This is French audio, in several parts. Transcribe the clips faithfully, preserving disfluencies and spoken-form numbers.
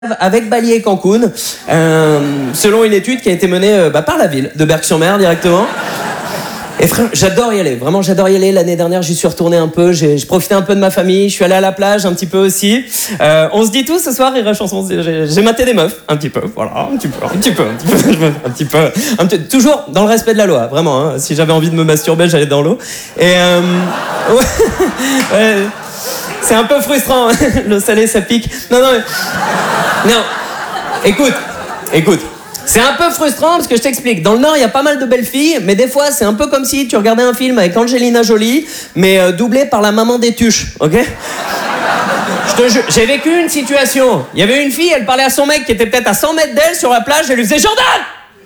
avec Bali et Cancun, euh, selon une étude qui a été menée euh, bah, par la ville de Berck-sur-Mer directement. Et frère, j'adore y aller, vraiment j'adore y aller. L'année dernière, j'y suis retourné un peu, j'ai, j'ai profité un peu de ma famille, je suis allé à la plage un petit peu aussi. Euh, on se dit tout ce soir, Rire Chanson, j'ai, j'ai maté des meufs, un petit peu, voilà, un petit peu, un petit peu, un petit peu, un petit peu, un petit, toujours dans le respect de la loi, vraiment. Hein, si j'avais envie de me masturber, j'allais dans l'eau. Et euh, ouais, ouais, c'est un peu frustrant, hein, l'eau salée, ça pique. Non, non, mais, non, écoute, écoute. C'est un peu frustrant parce que je t'explique. Dans le Nord, il y a pas mal de belles filles, mais des fois, c'est un peu comme si tu regardais un film avec Angelina Jolie, mais euh, doublé par la maman des tuches, ok ? Je te jure, j'ai vécu une situation. Il y avait une fille, elle parlait à son mec qui était peut-être à cent mètres d'elle sur la plage, elle lui faisait « Jordan ! Jordan !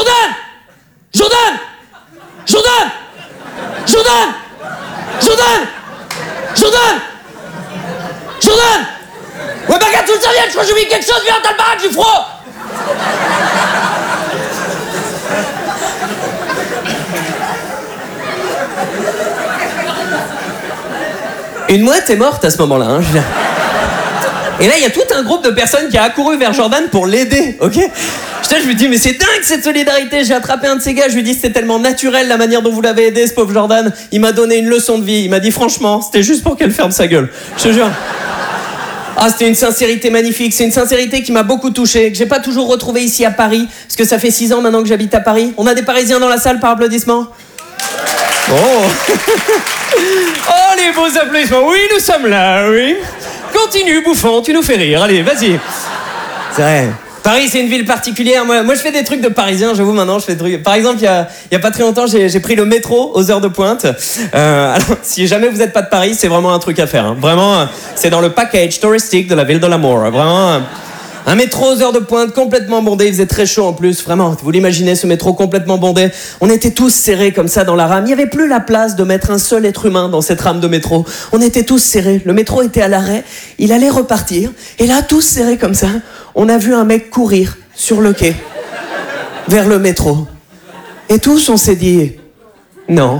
Jordan ! Jordan ! Jordan ! Jordan ! Jordan ! Jordan ! Ouais, bah regarde, toute serviette, je crois que j'ai oublié quelque chose, viens, t'as le baraque, j'ai froid !» Une mouette est morte à ce moment-là. Hein, je... Et là, il y a tout un groupe de personnes qui a accouru vers Jordan pour l'aider, ok ? Putain, je lui dis, mais c'est dingue cette solidarité. J'ai attrapé un de ces gars, je lui dis, c'était tellement naturel la manière dont vous l'avez aidé, ce pauvre Jordan. Il m'a donné une leçon de vie. Il m'a dit, franchement, c'était juste pour qu'elle ferme sa gueule. Je te jure. Ah, c'était une sincérité magnifique. C'est une sincérité qui m'a beaucoup touché, que j'ai pas toujours retrouvée ici à Paris, parce que ça fait six ans maintenant que j'habite à Paris. On a des Parisiens dans la salle par applaudissement ? Oh. Oh, les beaux applaudissements. Oui, nous sommes là, oui. Continue, bouffon, tu nous fais rire. Allez, vas-y. C'est vrai. Paris, c'est une ville particulière. Moi, moi, je fais des trucs de parisien, j'avoue, maintenant, je fais des trucs. Par exemple, il y a, il y a pas très longtemps, j'ai, j'ai pris le métro aux heures de pointe. Euh, alors, si jamais vous n'êtes pas de Paris, c'est vraiment un truc à faire. Hein. Vraiment, c'est dans le package touristique de la ville de l'amour. Vraiment, un métro aux heures de pointe, complètement bondé. Il faisait très chaud en plus, vraiment. Vous l'imaginez, ce métro complètement bondé. On était tous serrés comme ça dans la rame. Il n'y avait plus la place de mettre un seul être humain dans cette rame de métro. On était tous serrés. Le métro était à l'arrêt. Il allait repartir. Et là, tous serrés comme ça, on a vu un mec courir sur le quai vers le métro. Et tous, on s'est dit, non.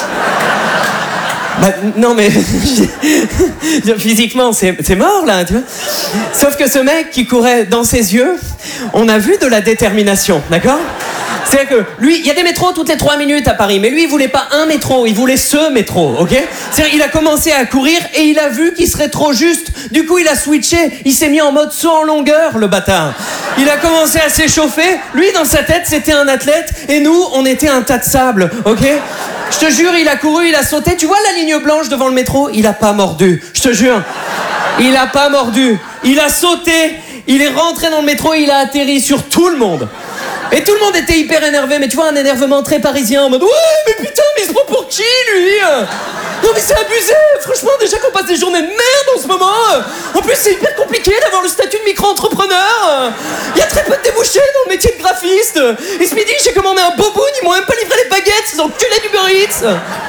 Bah, non mais physiquement c'est, c'est mort là, tu vois. Sauf que ce mec qui courait dans ses yeux, on a vu de la détermination, d'accord ? C'est-à-dire que lui, il y a des métros toutes les trois minutes à Paris, mais lui il voulait pas un métro, il voulait ce métro, ok ? C'est-à-dire il a commencé à courir et il a vu qu'il serait trop juste. Du coup il a switché, il s'est mis en mode saut en longueur, le bâtard. Il a commencé à s'échauffer. Lui dans sa tête c'était un athlète et nous on était un tas de sable, ok ? Je te jure, il a couru, il a sauté. Tu vois la ligne blanche devant le métro ? Il a pas mordu. Je te jure. Il a pas mordu. Il a sauté. Il est rentré dans le métro et il a atterri sur tout le monde. Et tout le monde était hyper énervé. Mais tu vois, un énervement très parisien en mode « Ouais, mais putain, mais il se prend pour qui, lui ?» Non mais c'est abusé. Franchement, déjà qu'on passe des journées de merde en ce moment. En plus, c'est hyper compliqué d'avoir le statut de micro-entrepreneur. Il y a très peu de débouchés dans le métier de graphiste. Et ce midi, j'ai commandé un boboon. Ils m'ont même pas livré les baguettes, ces enculés d'Uber Eats.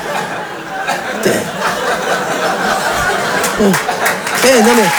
Eh, non mais...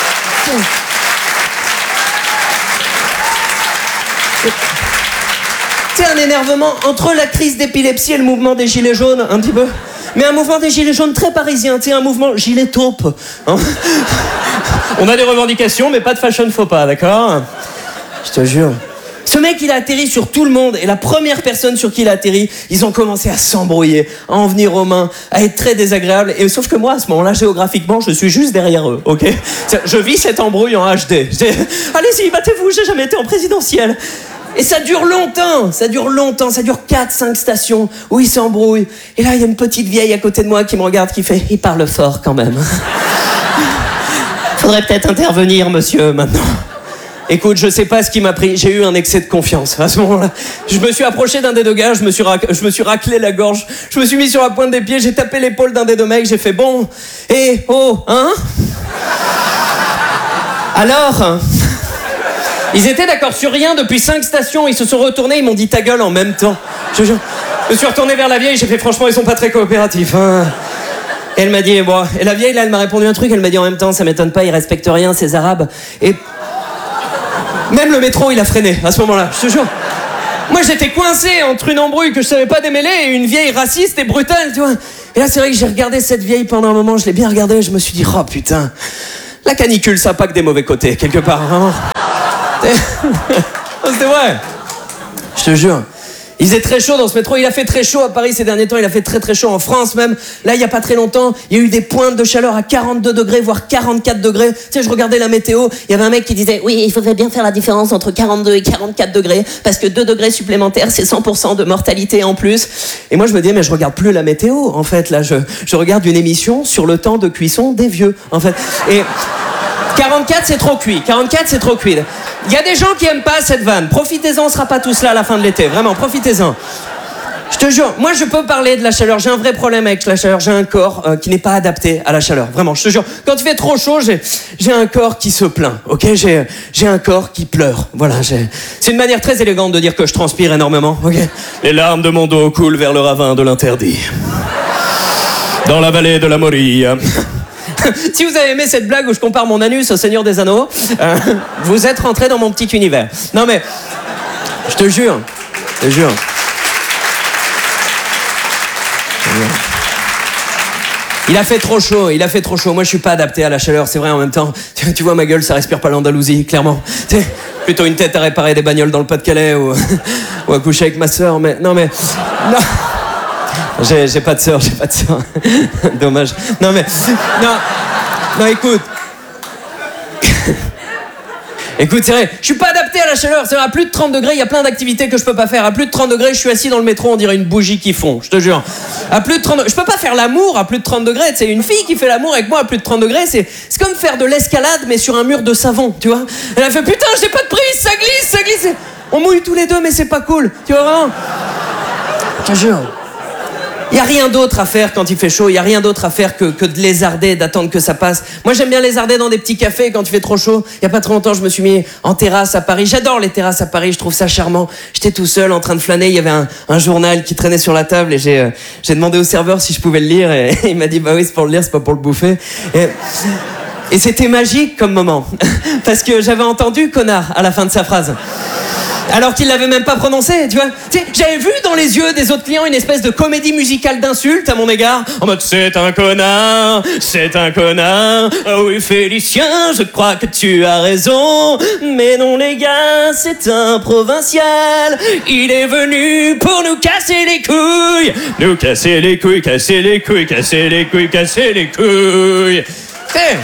C'est un énervement entre la crise d'épilepsie et le mouvement des gilets jaunes, un petit peu. Mais un mouvement des gilets jaunes très parisien, tu sais, un mouvement gilet taupe. Hein. On a des revendications, mais pas de fashion faux pas, d'accord ? Je te jure. Ce mec, il a atterri sur tout le monde, et la première personne sur qui il a atterri, ils ont commencé à s'embrouiller, à en venir aux mains, à être très désagréables. Et sauf que moi, à ce moment-là, géographiquement, je suis juste derrière eux, ok ? Je vis cette embrouille en H D. J'ai... Allez-y, battez-vous, j'ai jamais été en présidentielle. Et ça dure longtemps, ça dure longtemps, ça dure quatre cinq stations où ils s'embrouillent. Et là, il y a une petite vieille à côté de moi qui me regarde, qui fait « Il parle fort quand même. » Faudrait peut-être intervenir, monsieur, maintenant. Écoute, je sais pas ce qui m'a pris, j'ai eu un excès de confiance à ce moment-là. Je me suis approché d'un des deux gars, je me suis, rac... je me suis raclé la gorge, je me suis mis sur la pointe des pieds, j'ai tapé l'épaule d'un des deux mecs, j'ai fait « Bon, hé, oh, hein ?» Alors... Ils étaient d'accord sur rien depuis cinq stations, ils se sont retournés, ils m'ont dit ta gueule en même temps. Je, je, je me suis retourné vers la vieille, j'ai fait franchement ils sont pas très coopératifs. Hein. Et elle m'a dit, et bon, et la vieille là elle m'a répondu un truc, elle m'a dit en même temps ça m'étonne pas, ils respectent rien ces arabes. Et même le métro il a freiné à ce moment-là, je te jure. Moi j'étais coincé entre une embrouille que je savais pas démêler et une vieille raciste et brutale, tu vois. Et là c'est vrai que j'ai regardé cette vieille pendant un moment, je l'ai bien regardée, je me suis dit oh putain. La canicule, ça n'a pas que des mauvais côtés, quelque part, vraiment. C'était vrai. Je te jure. Il faisait très chaud dans ce métro, il a fait très chaud à Paris ces derniers temps, il a fait très très chaud en France même. Là, il n'y a pas très longtemps, il y a eu des pointes de chaleur à quarante-deux degrés, voire quarante-quatre degrés. Tu sais, je regardais la météo, il y avait un mec qui disait « Oui, il faudrait bien faire la différence entre quarante-deux et quarante-quatre degrés, parce que deux degrés supplémentaires, c'est cent pour cent de mortalité en plus. » Et moi, je me dis « Mais je regarde plus la météo, en fait. Là, je, je regarde une émission sur le temps de cuisson des vieux, en fait. » Et quarante-quatre, c'est trop cuit. quarante-quatre, c'est trop cuit. Il y a des gens qui aiment pas cette vanne. Profitez-en, on sera pas tous là à la fin de l'été. Vraiment, profitez-en. Je te jure, moi je peux parler de la chaleur. J'ai un vrai problème avec la chaleur. J'ai un corps euh, qui n'est pas adapté à la chaleur. Vraiment, je te jure. Quand il fait trop chaud, j'ai, j'ai un corps qui se plaint. Ok, j'ai, j'ai un corps qui pleure. Voilà, j'ai... c'est une manière très élégante de dire que je transpire énormément. Ok. Les larmes de mon dos coulent vers le ravin de l'interdit. Dans la vallée de la Moria. Si vous avez aimé cette blague où je compare mon anus au Seigneur des Anneaux, euh, vous êtes rentré dans mon petit univers. Non mais, je te jure, je te jure. Il a fait trop chaud, il a fait trop chaud. Moi, je suis pas adapté à la chaleur, c'est vrai. En même temps, tu, tu vois ma gueule, ça respire pas l'Andalousie, clairement. C'est plutôt une tête à réparer des bagnoles dans le Pas-de-Calais ou, ou à coucher avec ma sœur. Mais non, mais non. J'ai, j'ai pas de sœur, j'ai pas de sœur. Dommage. Non mais, non, non écoute. Écoute, c'est vrai, je suis pas adapté à la chaleur. C'est vrai, à plus de trente degrés, il y a plein d'activités que je peux pas faire. À plus de trente degrés, je suis assis dans le métro, on dirait une bougie qui fond, je te jure. À plus de trente degrés, je peux pas faire l'amour à plus de trente degrés. C'est une fille qui fait l'amour avec moi à plus de trente degrés. C'est, c'est comme faire de l'escalade, mais sur un mur de savon, tu vois. Elle a fait, putain, j'ai pas de prise, ça glisse, ça glisse. On mouille tous les deux, mais c'est pas cool, tu vois vraiment. Je te jure. Il n'y a rien d'autre à faire quand il fait chaud, il n'y a rien d'autre à faire que, que de lézarder, d'attendre que ça passe. Moi, j'aime bien lézarder dans des petits cafés quand il fait trop chaud. Il n'y a pas très longtemps, je me suis mis en terrasse à Paris. J'adore les terrasses à Paris, je trouve ça charmant. J'étais tout seul en train de flâner, il y avait un, un journal qui traînait sur la table et j'ai, euh, j'ai demandé au serveur si je pouvais le lire et il m'a dit « Bah oui, c'est pour le lire, c'est pas pour le bouffer. » Et, et c'était magique comme moment, parce que j'avais entendu « connard » à la fin de sa phrase. Alors qu'il l'avait même pas prononcé, tu vois. Tu sais, j'avais vu dans les yeux des autres clients une espèce de comédie musicale d'insultes à mon égard. En mode, c'est un connard, c'est un connard. Oh oui, Félicien, je crois que tu as raison. Mais non, les gars, c'est un provincial. Il est venu pour nous casser les couilles. Nous casser les couilles, casser les couilles, casser les couilles, casser les couilles. Hey.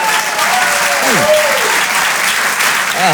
Ah.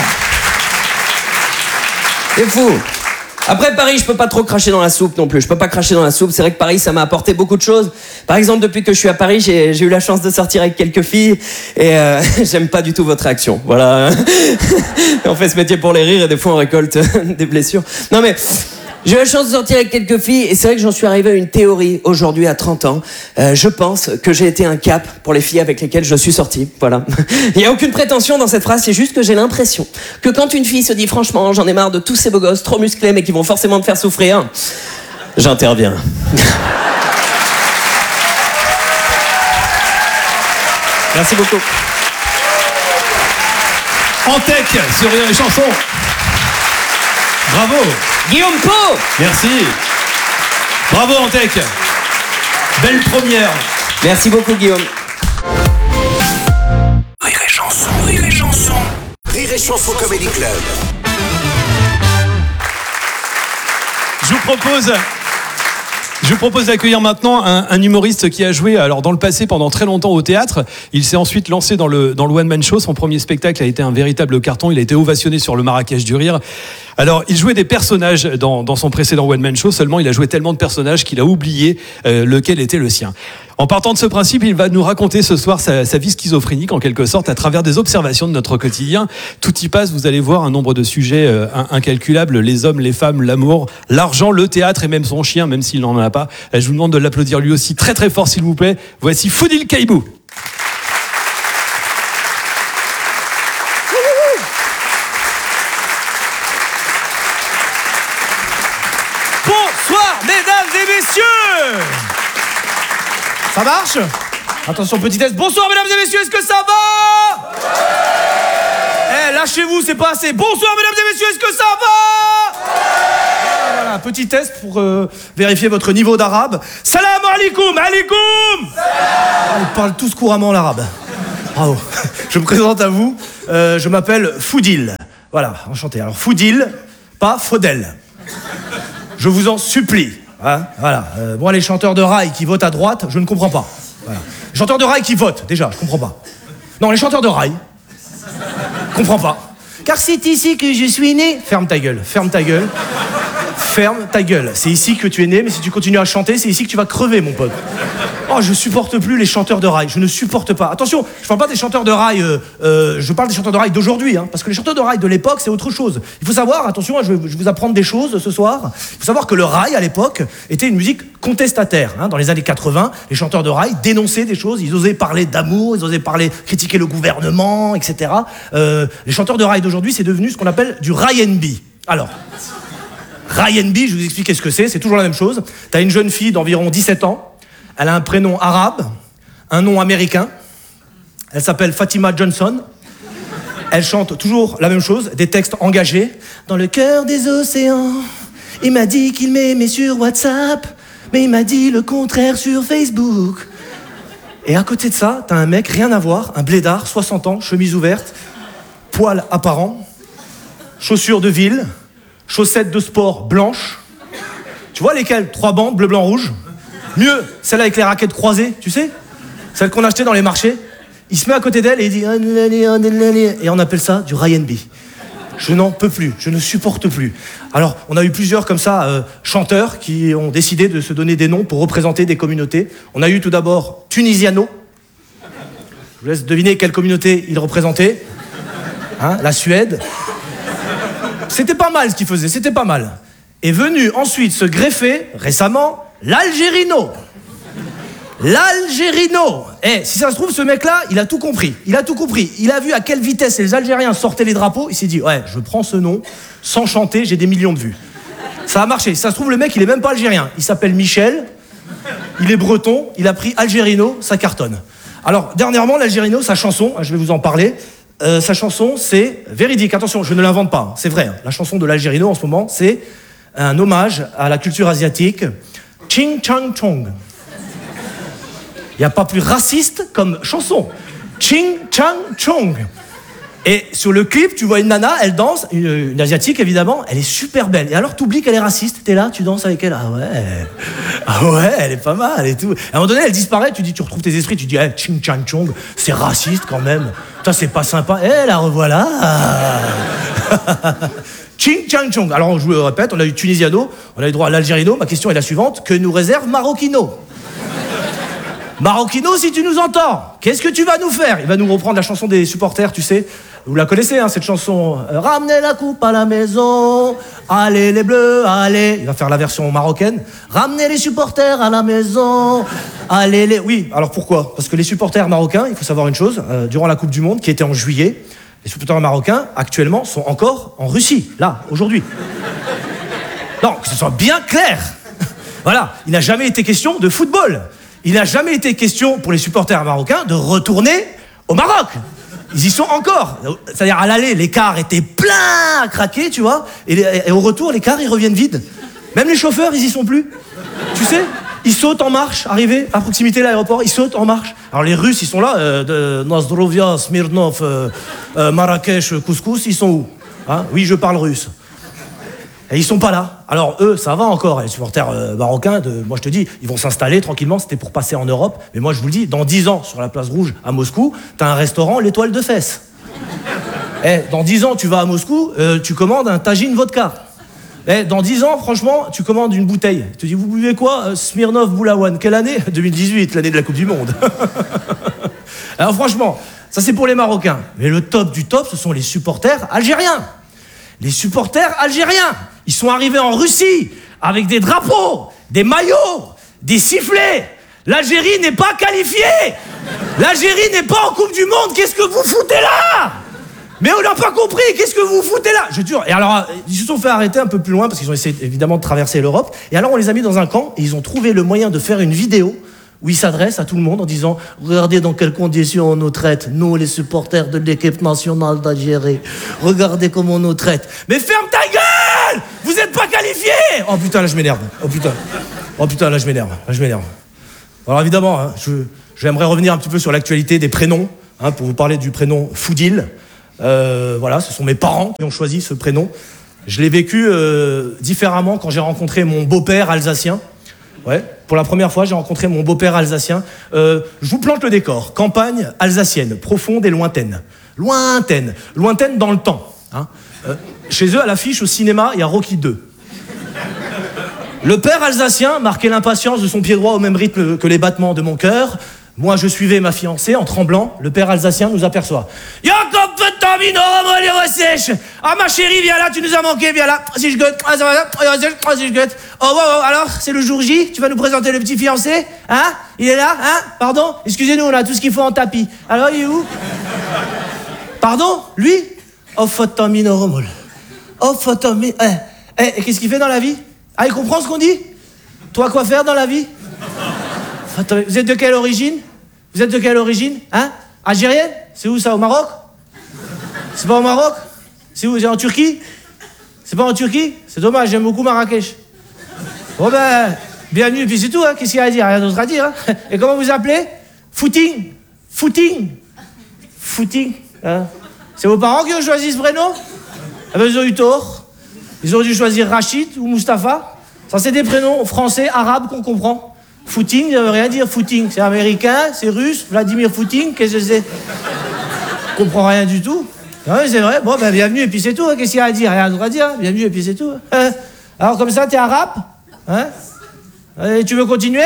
C'est fou. Après Paris, je peux pas trop cracher dans la soupe non plus. Je peux pas cracher dans la soupe. C'est vrai que Paris, ça m'a apporté beaucoup de choses. Par exemple, depuis que je suis à Paris, j'ai, j'ai eu la chance de sortir avec quelques filles et euh, j'aime pas du tout votre réaction. Voilà. On fait ce métier pour les rires et des fois on récolte des blessures. Non mais... J'ai eu la chance de sortir avec quelques filles et c'est vrai que j'en suis arrivé à une théorie aujourd'hui à trente ans. Euh, je pense que j'ai été un cap pour les filles avec lesquelles je suis sorti. Voilà. Il n'y a aucune prétention dans cette phrase, c'est juste que j'ai l'impression que quand une fille se dit franchement j'en ai marre de tous ces beaux gosses trop musclés mais qui vont forcément te faire souffrir, j'interviens. Merci beaucoup. Antec sur Rire et Chanson. Bravo. Guillaume Pau. Merci. Bravo Antec. Belle première. Merci beaucoup Guillaume. Rire et Chanson, Rire et Chanson. Rire et Chanson Comedy Club. Je vous propose... Je vous propose d'accueillir maintenant un, un humoriste qui a joué alors dans le passé pendant très longtemps au théâtre. Il s'est ensuite lancé dans le, dans le one-man show. Son premier spectacle a été un véritable carton. Il a été ovationné sur le Marrakech du Rire. Alors, il jouait des personnages dans, dans son précédent one-man show. Seulement, il a joué tellement de personnages qu'il a oublié euh, lequel était le sien. En partant de ce principe, il va nous raconter ce soir sa, sa vie schizophrénique, en quelque sorte, à travers des observations de notre quotidien. Tout y passe, vous allez voir un nombre de sujets euh, incalculables. Les hommes, les femmes, l'amour, l'argent, le théâtre et même son chien, même s'il n'en a pas. Je vous demande de l'applaudir lui aussi très très fort, s'il vous plaît. Voici Foudil Kaïbou. Bonsoir, mesdames et messieurs. Ça marche? Attention, petit test. Bonsoir, mesdames et messieurs, est-ce que ça va? Eh, lâchez-vous, c'est pas assez. Bonsoir, mesdames et messieurs, est-ce que ça va? Voilà, un petit test pour euh, vérifier votre niveau d'arabe. Salam alaikum, alaikum. Salam. Ils parlent tous couramment l'arabe. Bravo. Je me présente à vous, euh, je m'appelle Foudil. Voilà, enchanté. Alors Foudil, pas Faudel. Je vous en supplie. Hein, voilà. Euh, moi, les chanteurs de rail qui votent à droite, je ne comprends pas. Voilà. Les chanteurs de rail qui votent, déjà, je comprends pas. Non, les chanteurs de rail, je comprends pas. Car c'est ici que je suis né. Ferme ta gueule, ferme ta gueule. Ferme ta gueule. C'est ici que tu es né, mais si tu continues à chanter, c'est ici que tu vas crever, mon pote. Oh, je supporte plus les chanteurs de rail. Je ne supporte pas. Attention, je parle pas des chanteurs de rail. Euh, euh, je parle des chanteurs de rail d'aujourd'hui, hein, parce que les chanteurs de rail de l'époque, c'est autre chose. Il faut savoir, attention, je vais, je vais vous apprendre des choses ce soir. Il faut savoir que le rail à l'époque était une musique contestataire. Hein. Dans les années quatre-vingts, les chanteurs de rail dénonçaient des choses. Ils osaient parler d'amour, ils osaient parler, critiquer le gouvernement, et cetera. Euh, les chanteurs de rail d'aujourd'hui, c'est devenu ce qu'on appelle du rail and B. Alors. Rail and B, je vous explique ce que c'est, c'est toujours la même chose. T'as une jeune fille d'environ dix-sept ans, elle a un prénom arabe, un nom américain, elle s'appelle Fatima Johnson, elle chante toujours la même chose, des textes engagés. Dans le cœur des océans, il m'a dit qu'il m'aimait sur WhatsApp, mais il m'a dit le contraire sur Facebook. Et à côté de ça, t'as un mec, rien à voir, un blédard, soixante ans, chemise ouverte, poils apparents, chaussures de ville, chaussettes de sport blanches. Tu vois lesquelles? Trois bandes, bleu, blanc, rouge. Mieux, celle avec les raquettes croisées, tu sais? Celle qu'on achetait dans les marchés. Il se met à côté d'elle et il dit... Et on appelle ça du rail and B. Je n'en peux plus, je ne supporte plus. Alors, on a eu plusieurs comme ça, euh, chanteurs qui ont décidé de se donner des noms pour représenter des communautés. On a eu tout d'abord Tunisiano. Je vous laisse deviner quelle communauté il représentait. Hein, la Suède. C'était pas mal ce qu'il faisait, c'était pas mal. Est venu ensuite se greffer, récemment, l'Algérino. L'Algérino. Eh, si ça se trouve, ce mec-là, il a tout compris. Il a tout compris. Il a vu à quelle vitesse les Algériens sortaient les drapeaux. Il s'est dit, ouais, je prends ce nom, sans chanter, j'ai des millions de vues. Ça a marché. Si ça se trouve, le mec, il est même pas algérien. Il s'appelle Michel, il est breton, il a pris Algérino, ça cartonne. Alors, dernièrement, l'Algérino, sa chanson, je vais vous en parler, Euh, sa chanson, c'est véridique. Attention, je ne l'invente pas, c'est vrai. Hein. La chanson de l'Algérino, en ce moment, c'est un hommage à la culture asiatique. Ching Chang Chong. Il n'y a pas plus raciste comme chanson. Ching Chang Chong. Et sur le clip, tu vois une nana, elle danse, une, une asiatique évidemment, elle est super belle. Et alors, t'oublies qu'elle est raciste, t'es là, tu danses avec elle. Ah ouais, ah ouais, elle est pas mal et tout. À un moment donné, elle disparaît, tu dis, tu retrouves tes esprits, tu dis, hey, Ching Chang Chong, c'est raciste quand même. Ça, c'est pas sympa. Eh, la revoilà. Ching Chang Chong. Alors, je vous le répète, on a eu Tunisiano, on a eu droit à l'Algérino. Ma question est la suivante, que nous réserve Marocchino? Marocchino, si tu nous entends, qu'est-ce que tu vas nous faire? Il va nous reprendre la chanson des supporters, tu sais. Vous la connaissez, hein, cette chanson. Euh, Ramenez la coupe à la maison, allez les bleus, allez. Il va faire la version marocaine. Ramenez les supporters à la maison, allez les... Oui, alors pourquoi? Parce que les supporters marocains, il faut savoir une chose, euh, durant la Coupe du Monde, qui était en juillet, les supporters marocains, actuellement, sont encore en Russie, là, aujourd'hui. Non, que ce soit bien clair. Voilà, il n'a jamais été question de football. Il n'a jamais été question pour les supporters marocains de retourner au Maroc. Ils y sont encore. C'est-à-dire, à l'aller, les cars étaient pleins à craquer, tu vois. Et, les, et au retour, les cars, ils reviennent vides. Même les chauffeurs, ils y sont plus. Tu sais, ils sautent en marche, arrivés à proximité de l'aéroport, ils sautent en marche. Alors les Russes, ils sont là, euh, de Nozdrovia, Smirnov, euh, euh, Marrakech, Couscous, ils sont où? Hein? Oui, je parle russe. Et ils sont pas là. Alors eux, ça va encore, les supporters euh, marocains, de, moi je te dis, ils vont s'installer tranquillement, c'était pour passer en Europe. Mais moi je vous le dis, dans dix ans, sur la place rouge à Moscou, t'as un restaurant, l'Étoile de Fès. Eh, dans dix ans, tu vas à Moscou, euh, tu commandes un tagine vodka. Eh, dans dix ans, franchement, tu commandes une bouteille. Tu te dis, vous buvez quoi? euh, Smirnov Boulawan. Quelle année? deux mille dix-huit, l'année de la Coupe du Monde. Alors franchement, ça c'est pour les Marocains. Mais le top du top, ce sont les supporters algériens. Les supporters algériens, ils sont arrivés en Russie avec des drapeaux, des maillots, des sifflets. L'Algérie n'est pas qualifiée. L'Algérie n'est pas en Coupe du Monde. Qu'est-ce que vous foutez là? Mais on n'a pas compris. Qu'est-ce que vous foutez là? Je te jure. Et alors, ils se sont fait arrêter un peu plus loin parce qu'ils ont essayé évidemment de traverser l'Europe. Et alors, on les a mis dans un camp et ils ont trouvé le moyen de faire une vidéo où ils s'adressent à tout le monde en disant « Regardez dans quelles conditions on nous traite, nous les supporters de l'équipe nationale d'Algérie. Regardez comment on nous traite. » Mais ferme ta gueule! Vous n'êtes pas qualifiés! Oh putain, là je m'énerve. Oh putain. Oh putain, là je m'énerve. Là je m'énerve. Alors évidemment, hein, je, j'aimerais revenir un petit peu sur l'actualité des prénoms. hein, pour vous parler du prénom Foudil. Euh, voilà, ce sont mes parents qui ont choisi ce prénom. Je l'ai vécu euh, différemment quand j'ai rencontré mon beau-père alsacien. Ouais, pour la première fois, j'ai rencontré mon beau-père alsacien. Euh, je vous plante le décor. Campagne alsacienne, profonde et lointaine. Lointaine, lointaine dans le temps. Hein. Euh, chez eux, à l'affiche, au cinéma, il y a Rocky deux. Le père alsacien marquait l'impatience de son pied droit au même rythme que les battements de mon cœur. Moi, je suivais ma fiancée en tremblant. Le père alsacien nous aperçoit. Jacob, ah ma chérie, viens là, tu nous as manqué, viens là. Si je gueute, si je gueute. Oh, wow, wow, alors, c'est le jour J, tu vas nous présenter le petit fiancé, hein? Il est là, hein? Pardon? Excusez-nous, on a tout ce qu'il faut en tapis. Alors, il est où? Pardon? Lui? Oh, fotominoromol. Oh, fotomi... Eh, eh, qu'est-ce qu'il fait dans la vie? Ah, il comprend ce qu'on dit? Toi, quoi faire dans la vie? Vous êtes de quelle origine? Vous êtes de quelle origine? Hein? Algérienne? C'est où ça? Au Maroc? C'est pas au Maroc? C'est où? C'est en Turquie? C'est pas en Turquie? C'est dommage, j'aime beaucoup Marrakech. Bon ben, bienvenue, puis c'est tout, hein. Qu'est-ce qu'il y a à dire? Rien d'autre à dire, hein. Et comment vous appelez? Footing. Footing. Footing. Hein? C'est vos parents qui ont choisi ce prénom? Ah ben, ils ont eu tort. Ils auraient dû choisir Rachid ou Mustapha. Ça, c'est des prénoms français, arabes qu'on comprend. Footing, ça veut rien dire, footing. C'est américain, c'est russe, Vladimir Footing, qu'est-ce que c'est? Je comprends rien du tout. Non, mais c'est vrai, bon, ben bienvenue, et puis c'est tout, hein. Qu'est-ce qu'il y a à dire? Rien d'autre à dire, hein. Bienvenue, et puis c'est tout. Hein. Alors, comme ça, t'es arabe? Hein? Et tu veux continuer?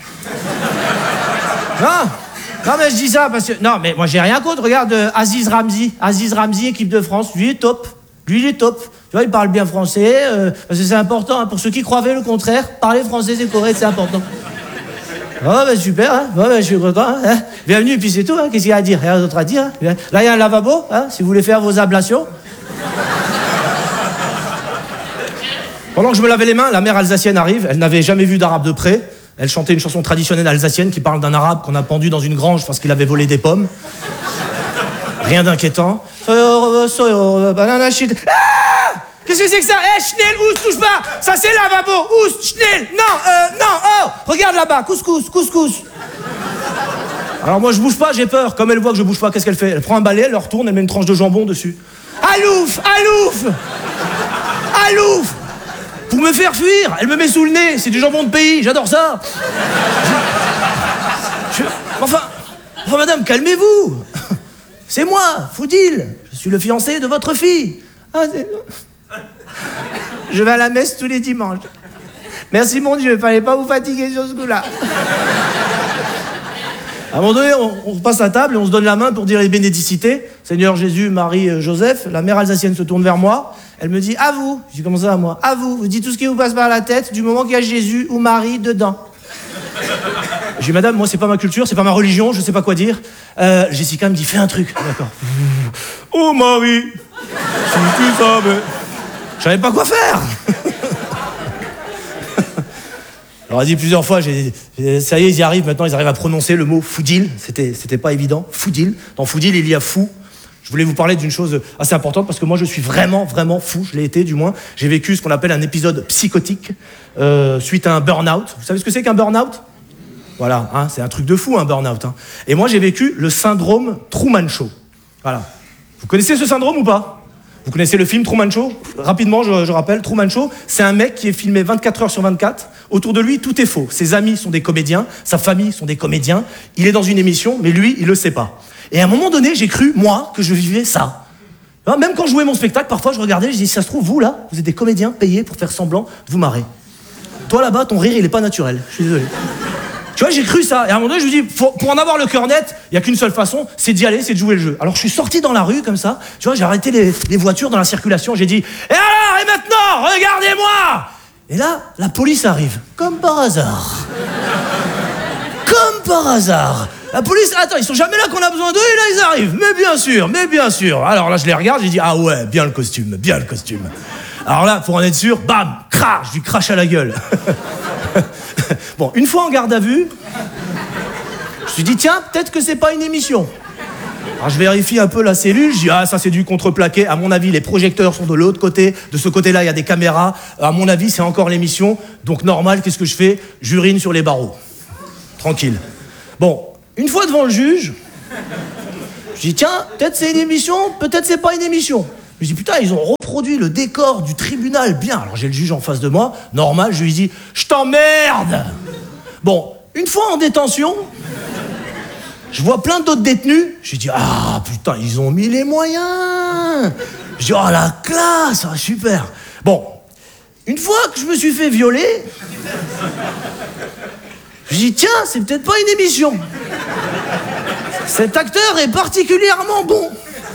Non, non, mais je dis ça parce que... Non, mais moi, j'ai rien contre. Regarde, euh, Aziz Ramzi. Aziz Ramzi, équipe de France, lui, il est top. Lui, il est top. Tu vois, il parle bien français, euh, parce que c'est important, hein. Pour ceux qui croyaient le contraire, parler français, c'est correct, c'est important. Oh, ben super, hein. Oh, ben, je suis content. Hein. Bienvenue, et puis c'est tout. Hein. Qu'est-ce qu'il y a à dire? Rien d'autre à dire. Hein. Là, il y a un lavabo, hein, si vous voulez faire vos ablations. Pendant que je me lavais les mains, la mère alsacienne arrive. Elle n'avait jamais vu d'arabe de près. Elle chantait une chanson traditionnelle alsacienne qui parle d'un arabe qu'on a pendu dans une grange parce qu'il avait volé des pommes. Rien d'inquiétant. Ah! Qu'est-ce que c'est que ça? Eh, Schnell, Ous, touche pas! Ça, c'est lavabo! Ous, Schnell! Non, euh, non, oh! Regarde là-bas, couscous, couscous! Alors moi, je bouge pas, j'ai peur. Comme elle voit que je bouge pas, qu'est-ce qu'elle fait? Elle prend un balai, elle le retourne, elle met une tranche de jambon dessus. Alouf! Alouf! Alouf! Pour me faire fuir, elle me met sous le nez. C'est du jambon de pays, j'adore ça. Je... Je... Enfin, enfin, madame, calmez-vous. C'est moi, Foudil. Je suis le fiancé de votre fille. Ah, c'est... Je vais à la messe tous les dimanches. Merci mon Dieu, fallait pas vous fatiguer sur ce coup-là. À un moment donné, on, on passe à table et on se donne la main pour dire les bénédicités. Seigneur Jésus, Marie, euh, Joseph. La mère alsacienne se tourne vers moi. Elle me dit, à vous. Je dis, comment ça, à moi? À vous. Vous dites tout ce qui vous passe par la tête du moment qu'il y a Jésus ou Marie dedans. Je dis, madame, moi, c'est pas ma culture, c'est pas ma religion, je sais pas quoi dire. Euh, Jessica me dit, fais un truc. D'accord. Oh, Marie, si tu savais. Je savais pas quoi faire. Alors, elle dit plusieurs fois, j'ai, j'ai, ça y est, ils y arrivent, maintenant, ils arrivent à prononcer le mot Foudil. C'était, c'était pas évident. Foudil. Dans Foudil, il y a fou. Je voulais vous parler d'une chose assez importante parce que moi, je suis vraiment, vraiment fou. Je l'ai été, du moins. J'ai vécu ce qu'on appelle un épisode psychotique euh, suite à un burn-out. Vous savez ce que c'est qu'un burn-out? Voilà, hein, c'est un truc de fou, un burn-out. Hein. Et moi, j'ai vécu le syndrome Truman Show. Voilà. Vous connaissez ce syndrome ou pas? Vous connaissez le film Truman Show? Rapidement, je, je rappelle, Truman Show, c'est un mec qui est filmé vingt-quatre heures sur vingt-quatre. Autour de lui, tout est faux. Ses amis sont des comédiens, sa famille sont des comédiens. Il est dans une émission, mais lui, il le sait pas. Et à un moment donné, j'ai cru, moi, que je vivais ça. Même quand je jouais mon spectacle, parfois, je regardais, je dis, si ça se trouve, vous, là, vous êtes des comédiens payés pour faire semblant de vous marrer. Toi, là-bas, ton rire, il est pas naturel. Je suis désolé. Tu vois, j'ai cru ça. Et à un moment donné, je me dis, pour, pour en avoir le cœur net, il n'y a qu'une seule façon, c'est d'y aller, c'est de jouer le jeu. Alors, je suis sorti dans la rue, comme ça. Tu vois, j'ai arrêté les, les voitures dans la circulation. J'ai dit, et alors, et maintenant, regardez-moi! Et là, la police arrive. Comme par hasard. Comme par hasard. La police, attends, ils sont jamais là qu'on a besoin d'eux, et là, ils arrivent. Mais bien sûr, mais bien sûr. Alors là, je les regarde, j'ai dit, ah ouais, bien le costume, bien le costume. Alors là, pour en être sûr, bam, crash, je lui crache à la gueule. Bon, une fois en garde à vue, je me suis dit, tiens, peut-être que c'est pas une émission. Alors je vérifie un peu la cellule, je dis, ah, ça c'est du contreplaqué. À mon avis, les projecteurs sont de l'autre côté. De ce côté-là, il y a des caméras. À mon avis, c'est encore l'émission. Donc normal, qu'est-ce que je fais? J'urine sur les barreaux. Tranquille. Bon, une fois devant le juge, Je dis, tiens, peut-être c'est une émission, peut-être c'est pas une émission. Je dis, putain, ils ont reproduit le décor du tribunal bien. Alors j'ai le juge en face de moi, normal, je lui dis, je t'emmerde. Bon, une fois en détention, je vois plein d'autres détenus. Je lui dis, ah putain, ils ont mis les moyens. Je dis, oh la classe, ah, super. Bon, une fois que je me suis fait violer, je dis, tiens, c'est peut-être pas une émission. Cet acteur est particulièrement bon.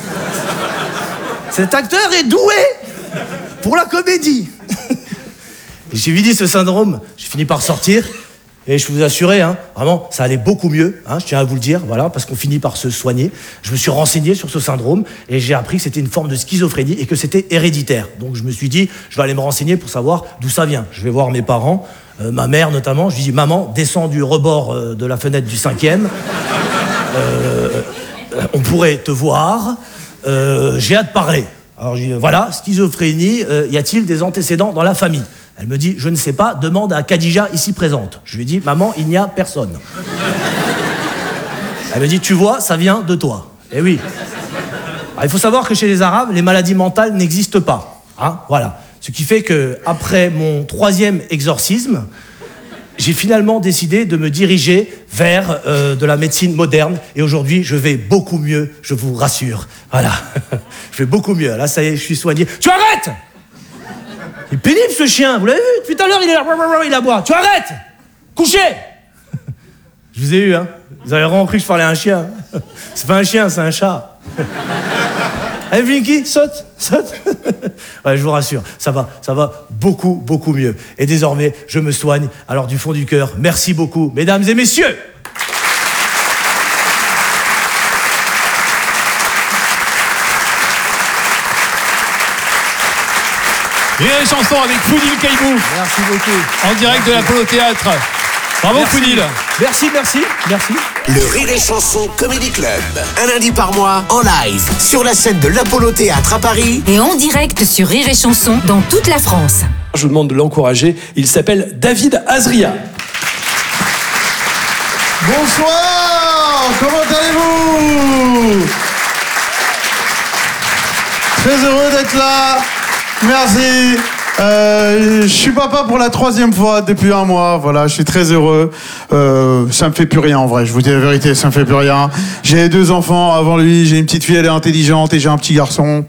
Cet acteur est doué pour la comédie. J'ai vidé ce syndrome, j'ai fini par sortir. Et je vous assurer, hein, vraiment, ça allait beaucoup mieux, hein, je tiens à vous le dire, voilà, parce qu'on finit par se soigner. Je me suis renseigné sur ce syndrome et j'ai appris que c'était une forme de schizophrénie et que c'était héréditaire. Donc je me suis dit, je vais aller me renseigner pour savoir d'où ça vient. Je vais voir mes parents, euh, ma mère notamment. Je lui dis, maman, descends du rebord euh, de la fenêtre du cinquième. Euh, euh, on pourrait te voir. Euh, j'ai hâte de parler. Alors je dis, voilà, schizophrénie, euh, y a-t-il des antécédents dans la famille ? Elle me dit, je ne sais pas, demande à Khadija ici présente. Je lui dis, maman, il n'y a personne. Elle me dit, tu vois, ça vient de toi. Eh oui. Alors, il faut savoir que chez les Arabes, les maladies mentales n'existent pas. Hein, voilà. Ce qui fait que après mon troisième exorcisme, j'ai finalement décidé de me diriger vers euh, de la médecine moderne. Et aujourd'hui, je vais beaucoup mieux, je vous rassure. Voilà. Je vais beaucoup mieux. Là, ça y est, je suis soigné. Tu arrêtes! Il est pénible ce chien, vous l'avez vu? Depuis tout à l'heure, il est là, il aboie. Tu arrêtes! Couchez! Je vous ai eu, hein? Vous avez vraiment cru que je parlais à un chien. C'est pas un chien, c'est un chat. Allez, Blinky, saute, saute. Ouais, je vous rassure, ça va, ça va beaucoup, beaucoup mieux. Et désormais, je me soigne. Alors, du fond du cœur, merci beaucoup, mesdames et messieurs. Rire et chanson avec Founil Caïbou. Merci beaucoup. En direct de l'Apollo Théâtre. Bravo Merci. Founil. Merci, merci, merci. Le Rire et Chanson Comedy Club. Un lundi par mois, en live, sur la scène de l'Apollo Théâtre à Paris. Et en direct sur Rire et Chanson dans toute la France. Je vous demande de l'encourager. Il s'appelle David Azria. Bonsoir, comment allez-vous? Très heureux d'être là. Merci. Euh, je suis papa pour la troisième fois depuis un mois. Voilà, je suis très heureux. Euh, ça me fait plus rien en vrai. Je vous dis la vérité, ça me fait plus rien. J'ai deux enfants avant lui. J'ai une petite fille, elle est intelligente, et j'ai un petit garçon.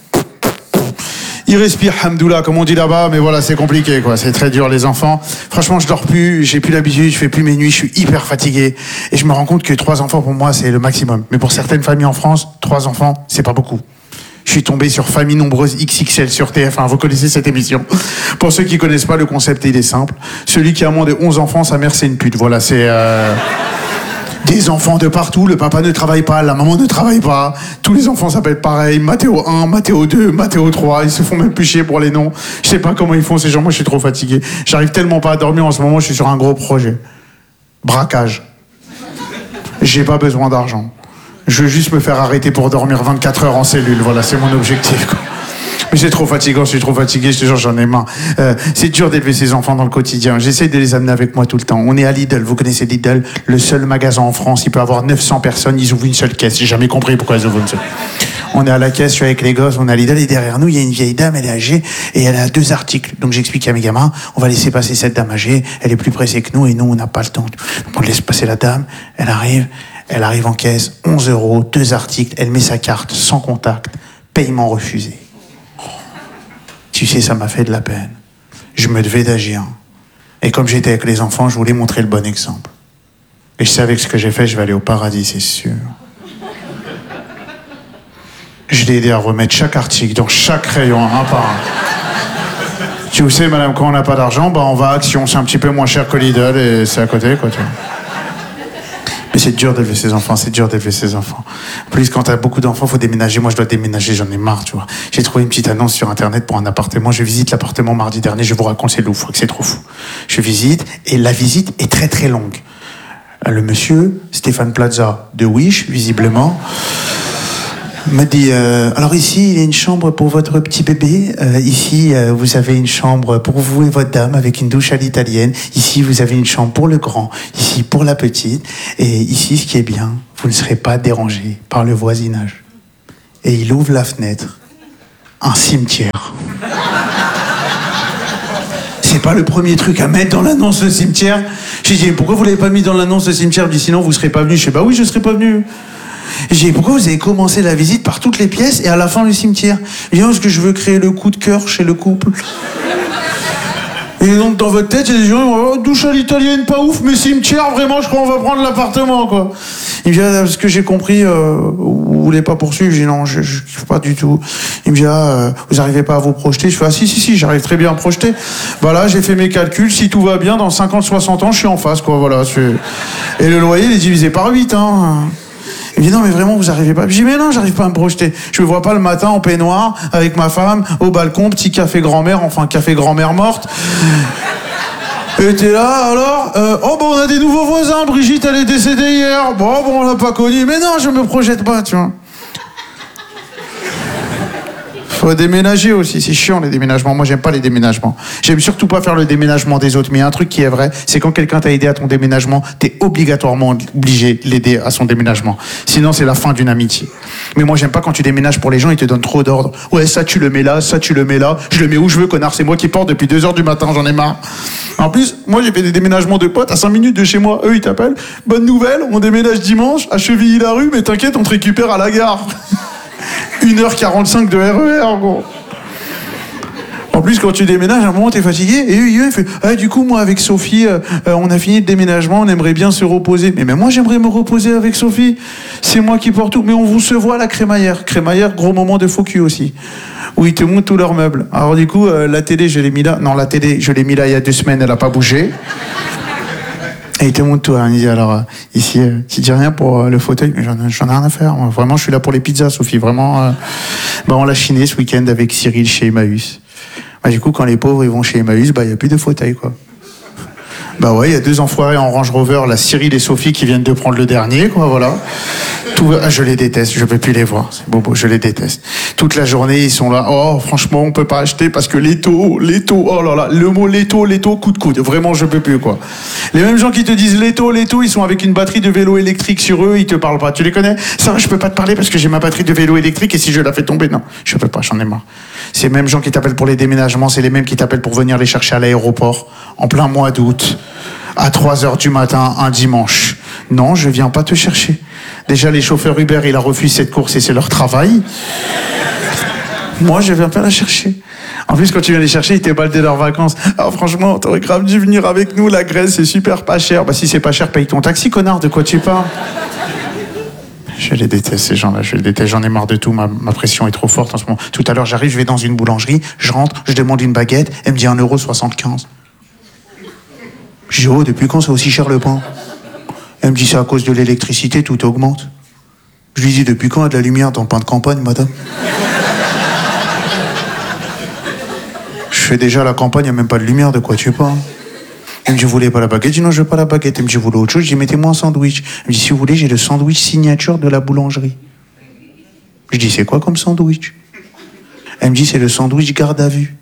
Il respire, hamdoullah, comme on dit là-bas, mais voilà, c'est compliqué, quoi. C'est très dur, les enfants. Franchement, je dors plus, j'ai plus l'habitude, je fais plus mes nuits, je suis hyper fatigué. Et je me rends compte que trois enfants, pour moi, c'est le maximum. Mais pour certaines familles en France, trois enfants, c'est pas beaucoup. Je suis tombé sur Famille Nombreuse X X L sur T F un. Vous connaissez cette émission? Pour ceux qui connaissent pas, le concept, il est simple. Celui qui a moins de onze enfants, sa mère, c'est une pute. Voilà, c'est... Euh... Des enfants de partout, le papa ne travaille pas, la maman ne travaille pas. Tous les enfants s'appellent pareil. Mathéo un, Mathéo deux, Mathéo trois. Ils se font même plus chier pour les noms. Je sais pas comment ils font ces gens. Moi, je suis trop fatigué. J'arrive tellement pas à dormir en ce moment. Je suis sur un gros projet. Braquage. J'ai pas besoin d'argent. Je veux juste me faire arrêter pour dormir vingt-quatre heures en cellule. Voilà, c'est mon objectif, quoi. Mais c'est trop fatigant, je suis trop fatigué, je te jure, j'en ai marre. Euh, c'est dur d'élever ses enfants dans le quotidien. J'essaie de les amener avec moi tout le temps. On est à Lidl, vous connaissez Lidl, le seul magasin en France, il peut avoir neuf cents personnes, ils ouvrent une seule caisse. J'ai jamais compris pourquoi ils ouvrent une seule. On est à la caisse, je suis avec les gosses, on est à Lidl, et derrière nous, il y a une vieille dame, elle est âgée, et elle a deux articles. Donc j'explique à mes gamins, on va laisser passer cette dame âgée, elle est plus pressée que nous, et nous, on n'a pas le temps. Donc on laisse passer la dame, elle arrive, elle arrive en caisse, onze euros, deux articles, elle met sa carte, sans contact, paiement refusé. Tu sais, ça m'a fait de la peine. Je me devais d'agir. Et comme j'étais avec les enfants, je voulais montrer le bon exemple. Et je savais que ce que j'ai fait, je vais aller au paradis, c'est sûr. Je l'ai aidé à remettre chaque article dans chaque rayon, un par un. Tu sais, madame, quand on n'a pas d'argent, bah on va à Action. C'est un petit peu moins cher que Lidl et c'est à côté, quoi, tu vois. Mais c'est dur d'élever ses enfants, c'est dur d'élever ses enfants. En plus, quand t'as beaucoup d'enfants, faut déménager. Moi, je dois déménager, j'en ai marre, tu vois. J'ai trouvé une petite annonce sur Internet pour un appartement. Je visite l'appartement mardi dernier, je vous raconte, c'est loufoque, c'est trop fou. Je visite, et la visite est très très longue. Le monsieur, Stéphane Plaza, de Wish, visiblement, Il m'a dit, euh, alors ici, il y a une chambre pour votre petit bébé. Euh, ici, euh, vous avez une chambre pour vous et votre dame avec une douche à l'italienne. Ici, vous avez une chambre pour le grand. Ici, pour la petite. Et ici, ce qui est bien, vous ne serez pas dérangé par le voisinage. Et il ouvre la fenêtre. Un cimetière. C'est pas le premier truc à mettre dans l'annonce de cimetière. J'ai dit, pourquoi vous l'avez pas mis dans l'annonce de cimetière? Il dit, sinon vous serez pas venu. Je sais, bah oui, je serais pas venu. J'ai dit, pourquoi vous avez commencé la visite par toutes les pièces et à la fin le cimetière? Il dit, parce que je veux créer le coup de cœur chez le couple. Et donc dans votre tête, il y a des gens, oh, douche à l'italienne, pas ouf, mais cimetière, vraiment, je crois qu'on va prendre l'appartement, quoi. Il me dit, ah, ce que j'ai compris, euh, vous voulez pas poursuivre? J'ai dit, non, je, je kiffe pas du tout. Il me dit, ah, euh, vous arrivez pas à vous projeter? Je fais, ah, si, si, si, j'arrive très bien à me projeter. Voilà, j'ai fait mes calculs, si tout va bien, dans cinquante soixante ans, je suis en face, quoi, voilà. Et le loyer, il est divisé par huit, hein. Il me dit, non, mais vraiment, vous arrivez pas? Je dis, mais non, j'arrive pas à me projeter. Je me vois pas le matin en peignoir, avec ma femme, au balcon, petit café grand-mère, enfin, café grand-mère morte. Et t'es là, alors euh, oh, bon, on a des nouveaux voisins, Brigitte, elle est décédée hier. Bon, bon, on l'a pas connue. Mais non, je me projette pas, tu vois. Faut déménager aussi, c'est chiant les déménagements. Moi, j'aime pas les déménagements. J'aime surtout pas faire le déménagement des autres. Mais il y a un truc qui est vrai, c'est quand quelqu'un t'a aidé à ton déménagement, t'es obligatoirement obligé de l'aider à son déménagement. Sinon, c'est la fin d'une amitié. Mais moi, j'aime pas quand tu déménages pour les gens, ils te donnent trop d'ordres. Ouais, ça tu le mets là, ça tu le mets là. Je le mets où je veux, connard. C'est moi qui porte depuis deux heures du matin, j'en ai marre. En plus, moi, j'ai fait des déménagements de potes à cinq minutes de chez moi. Eux, ils t'appellent. Bonne nouvelle, on déménage dimanche à Chevilly-la-Rue, mais t'inquiète, on te récupère à la gare. une heure quarante-cinq de R E R, gros. En plus, quand tu déménages, à un moment, t'es fatigué. Et eux, il fait, ah, du coup, moi, avec Sophie, euh, on a fini le déménagement, on aimerait bien se reposer. Mais même moi, j'aimerais me reposer avec Sophie. C'est moi qui porte tout. Mais on vous se voit à la crémaillère. Crémaillère, gros moment de faux cul aussi. Où ils te montrent tous leurs meubles. Alors, du coup, euh, la télé, je l'ai mis là. Non, la télé, je l'ai mis là il y a deux semaines, elle a pas bougé. Et il te montre tout. Il dit, alors, euh, ici, euh, tu dis rien pour euh, le fauteuil, mais j'en, j'en ai rien à faire. Moi. Vraiment, je suis là pour les pizzas, Sophie. Vraiment, euh... bah, on l'a chiné ce week-end avec Cyril chez Emmaüs. Bah, du coup, quand les pauvres ils vont chez Emmaüs, bah, il n'y a plus de fauteuil, quoi. Bah ouais, il y a deux enfoirés en Range Rover, la Cyril et Sophie qui viennent de prendre le dernier, quoi, voilà. Tout... Ah, je les déteste, je peux plus les voir. C'est bobo, je les déteste. Toute la journée, ils sont là. Oh, franchement, on peut pas acheter parce que les taux, les taux, oh là là, le mot les taux, les taux, coup de coude. Vraiment, je peux plus, quoi. Les mêmes gens qui te disent les taux, les taux, ils sont avec une batterie de vélo électrique sur eux, ils te parlent pas. Tu les connais? Ça, je peux pas te parler parce que j'ai ma batterie de vélo électrique et si je la fais tomber, non, je peux pas, j'en ai marre. C'est les mêmes gens qui t'appellent pour les déménagements, c'est les mêmes qui t'appellent pour venir les chercher à l'aéroport en plein mois d'août, à trois heures du matin, un dimanche. Non, je viens pas te chercher. Déjà, les chauffeurs Uber, ils refusent cette course et c'est leur travail. Moi, je viens pas la chercher. En plus, quand tu viens les chercher, ils t'éballent leurs vacances. Alors franchement, t'aurais grave dû venir avec nous, la Grèce, c'est super pas cher. Bah si c'est pas cher, paye ton taxi, connard, de quoi tu parles? Je les déteste, ces gens-là, je les déteste, j'en ai marre de tout, ma, ma pression est trop forte en ce moment. Tout à l'heure, j'arrive, je vais dans une boulangerie, je rentre, je demande une baguette, elle me dit un euro soixante-quinze. Je dis, oh, depuis quand c'est aussi cher le pain? Elle me dit, c'est à cause de l'électricité, tout augmente. Je lui dis, depuis quand il y a de la lumière dans le pain de campagne, madame? Je fais déjà la campagne, il n'y a même pas de lumière, de quoi tu parles? Elle me dit, vous voulez pas la baguette? Je dis, non, je veux pas la baguette. Elle me dit, vous voulez autre chose? Je dis, mettez-moi un sandwich. Elle me dit, si vous voulez, j'ai le sandwich signature de la boulangerie. Je dis, c'est quoi comme sandwich? Elle me dit, c'est le sandwich garde à vue.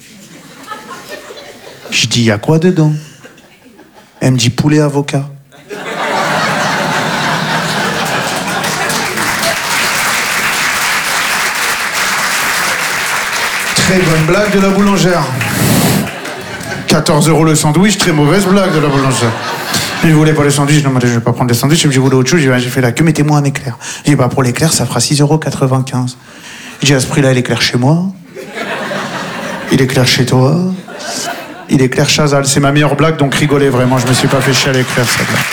Je dis, il y a quoi dedans? Elle me dit, poulet avocat. Très bonne blague de la boulangère. quatorze euros le sandwich, très mauvaise blague de la boulangère. Je ne voulais pas le sandwich, non, je ne vais pas prendre le sandwich. Je me dis, je voulais autre chose. J'ai fait la queue, mettez-moi un éclair. J'ai dit, bah, pour l'éclair, ça fera six euros quatre-vingt-quinze. J'ai dit, à ce prix-là, il éclaire chez moi. Il éclaire chez toi. Il éclaire Chazal. C'est ma meilleure blague, donc rigolez vraiment. Je me suis pas fait chier à l'éclair, cette blague.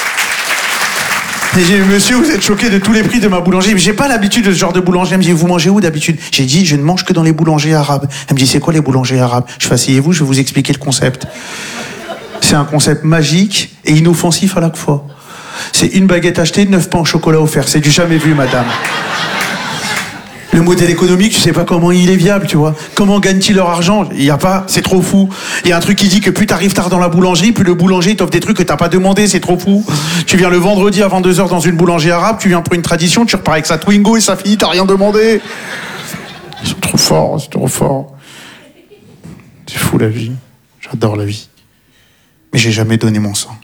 Et j'ai dit, monsieur, vous êtes choqué de tous les prix de ma boulangerie. Mais j'ai pas l'habitude de ce genre de boulangerie. Elle me dit, vous mangez où d'habitude? J'ai dit, je ne mange que dans les boulangers arabes. Elle me dit, c'est quoi les boulangers arabes? Je fais, asseyez-vous, je vais vous expliquer le concept. C'est un concept magique et inoffensif à la fois. C'est une baguette achetée, neuf pains au chocolat offerts. C'est du jamais vu, madame. Le modèle économique, tu sais pas comment il est viable, tu vois. Comment gagnent-ils leur argent? Il y a pas, c'est trop fou. Il y a un truc qui dit que plus t'arrives tard dans la boulangerie, plus le boulanger t'offre des trucs que t'as pas demandé, c'est trop fou. Tu viens le vendredi à vingt-deux heures dans une boulangerie arabe, tu viens pour une tradition, tu repars avec sa Twingo et ça finit, t'as rien demandé. Ils sont trop forts, c'est trop fort. C'est fou la vie. J'adore la vie. Mais j'ai jamais donné mon sang.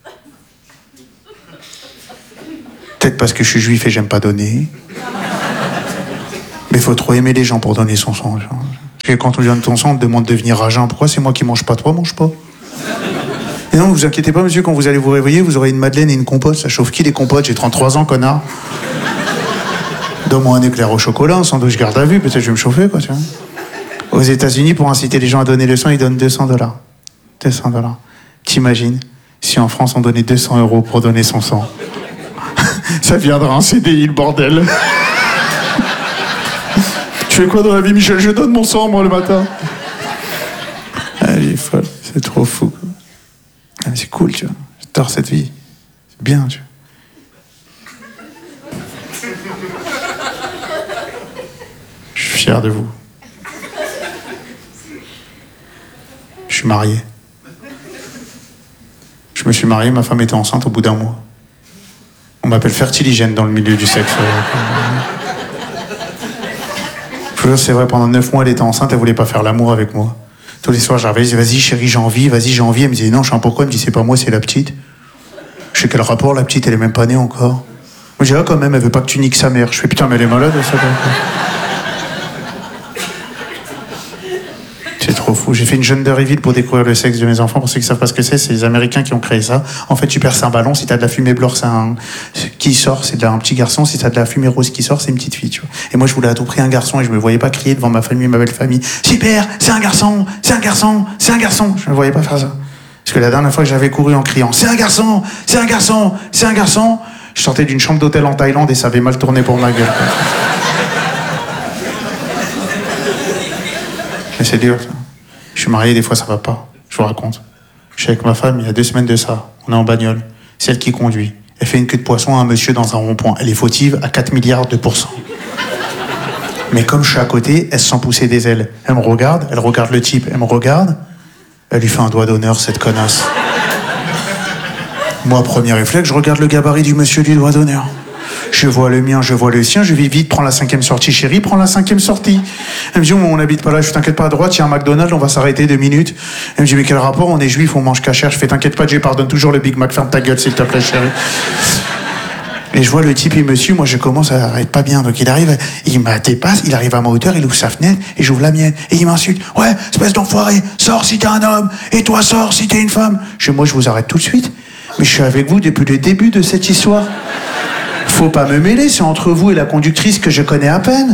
Peut-être parce que je suis juif et j'aime pas donner. Mais faut trop aimer les gens pour donner son sang. Parce que quand on donne ton sang, on te demande de devenir à jeun. Pourquoi c'est moi qui mange pas? Toi, mange pas. Et non, vous inquiétez pas, monsieur, quand vous allez vous réveiller, vous aurez une madeleine et une compote. Ça chauffe qui les compotes? J'ai trente-trois ans, connard. Donne-moi un éclair au chocolat, un sandwich garde à vue, peut-être je vais me chauffer, quoi, tu vois. Aux États-Unis, pour inciter les gens à donner le sang, ils donnent deux cents dollars. deux cents dollars. T'imagines si en France on donnait deux cents euros pour donner son sang? Ça viendra un C D I, le bordel. Tu fais quoi dans la vie, Michel? Je donne mon sang, moi, le matin. Ah, elle est folle. C'est trop fou, quoi. Ah, mais c'est cool, tu vois. J'adore cette vie. C'est bien, tu vois. Je suis fier de vous. Je suis marié. Je me suis marié, ma femme était enceinte au bout d'un mois. On m'appelle fertiligène dans le milieu du sexe. Je vous jure, c'est vrai, pendant neuf mois, elle était enceinte, elle voulait pas faire l'amour avec moi. Tous les soirs, j'arrivais, je disais, vas-y chérie, j'ai envie, vas-y, j'ai envie. Elle me disait, non, je sais pas pourquoi. Elle me dit, c'est pas moi, c'est la petite. Je sais quel rapport, la petite, elle est même pas née encore. Moi, je dis, ah, quand même, elle veut pas que tu niques sa mère. Je fais, putain, mais elle est malade, ça. C'est trop fou. J'ai fait une jeune de Reveal pour découvrir le sexe de mes enfants. Pour ceux qui savent pas ce que c'est, c'est les Américains qui ont créé ça. En fait, tu perces un ballon. Si t'as de la fumée blanche, c'est un qui sort, c'est un petit garçon. Si t'as de la fumée rose qui sort, c'est une petite fille. Tu vois. Et moi, je voulais à tout prix un garçon et je me voyais pas crier devant ma famille, ma belle famille. Super, c'est un garçon, c'est un garçon, c'est un garçon. Je me voyais pas faire ça. Parce que la dernière fois que j'avais couru en criant, c'est un garçon, c'est un garçon, c'est un garçon, je sortais d'une chambre d'hôtel en Thaïlande et ça avait mal tourné pour ma gueule. Quoi. Mais c'est dur. Ça. Je suis marié, des fois ça va pas. Je vous raconte. Je suis avec ma femme, il y a deux semaines de ça. On est en bagnole. C'est elle qui conduit. Elle fait une queue de poisson à un monsieur dans un rond-point. Elle est fautive à quatre milliards de pourcents. Mais comme je suis à côté, elle se sent pousser des ailes. Elle me regarde, elle regarde le type, elle me regarde. Elle lui fait un doigt d'honneur, cette connasse. Moi, premier réflexe, je regarde le gabarit du monsieur du doigt d'honneur. Je vois le mien, je vois le sien, je vais vite, prends la cinquième sortie, chérie, prends la cinquième sortie. Elle me dit, oh, on n'habite pas là, je t'inquiète pas, à droite, il y a un McDonald's, on va s'arrêter deux minutes. Elle me dit, mais quel rapport, on est juif, on mange cachère. Je fais, t'inquiète pas, je pardonne toujours le Big Mac, ferme ta gueule, s'il te plaît, chérie. Et je vois le type, il me suit, moi je commence à être pas bien. Donc il arrive, il me dépasse, il arrive à ma hauteur, il ouvre sa fenêtre, et j'ouvre la mienne. Et il m'insulte. Ouais, espèce d'enfoiré, sors si t'es un homme, et toi sors si t'es une femme. Je dis, moi je vous arrête tout de suite. Mais je suis avec vous depuis le début de cette histoire. Faut pas me mêler, c'est entre vous et la conductrice que je connais à peine.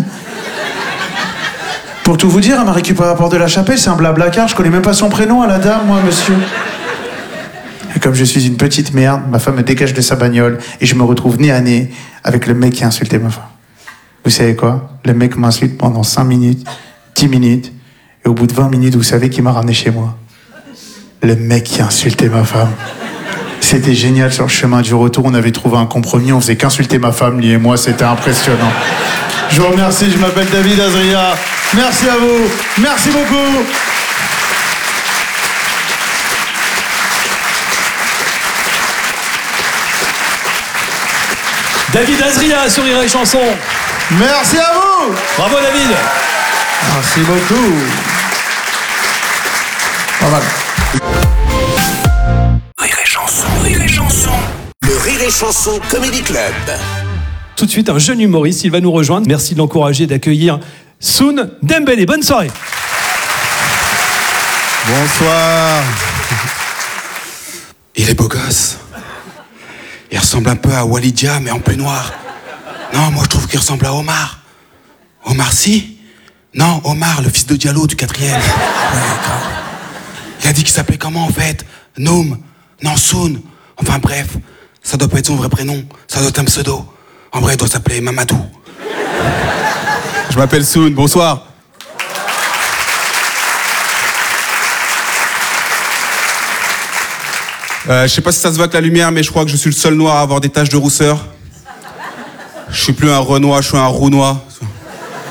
Pour tout vous dire, elle m'a récupéré à la porte de la chapelle, c'est un blablacar, je connais même pas son prénom à la dame, moi, monsieur. Et comme je suis une petite merde, ma femme me dégage de sa bagnole et je me retrouve nez à nez avec le mec qui a insulté ma femme. Vous savez quoi? Le mec m'insulte pendant cinq minutes, dix minutes, et au bout de vingt minutes, vous savez qui m'a ramené chez moi? Le mec qui a insulté ma femme. C'était génial, sur le chemin du retour, on avait trouvé un compromis, on faisait qu'insulter ma femme, lui et moi, c'était impressionnant. Je vous remercie, je m'appelle David Azria. Merci à vous, merci beaucoup. David Azria sur Rire et Chanson. Merci à vous. Bravo David. Merci beaucoup. Pas mal. Rire et Chanson, Rire et Chanson. Le Rire et Chanson Comedy Club. Tout de suite, un jeune humoriste, il va nous rejoindre. Merci de l'encourager, d'accueillir Soun Dembélé. Bonne soirée. Bonsoir. Il est beau gosse. Il ressemble un peu à Walidia, mais en plus noir. Non, moi je trouve qu'il ressemble à Omar. Omar Sy? Non, Omar, le fils de Diallo du quatrième. Ouais, d'accord. Il a dit qu'il s'appelait comment en fait? Noum? Non, Soun. Enfin bref, ça doit pas être son vrai prénom. Ça doit être un pseudo. En vrai, il doit s'appeler Mamadou. Je m'appelle Soun, bonsoir. Euh, je sais pas si ça se voit avec la lumière, mais je crois que je suis le seul noir à avoir des taches de rousseur. Je suis plus un Renoir, je suis un Rounois.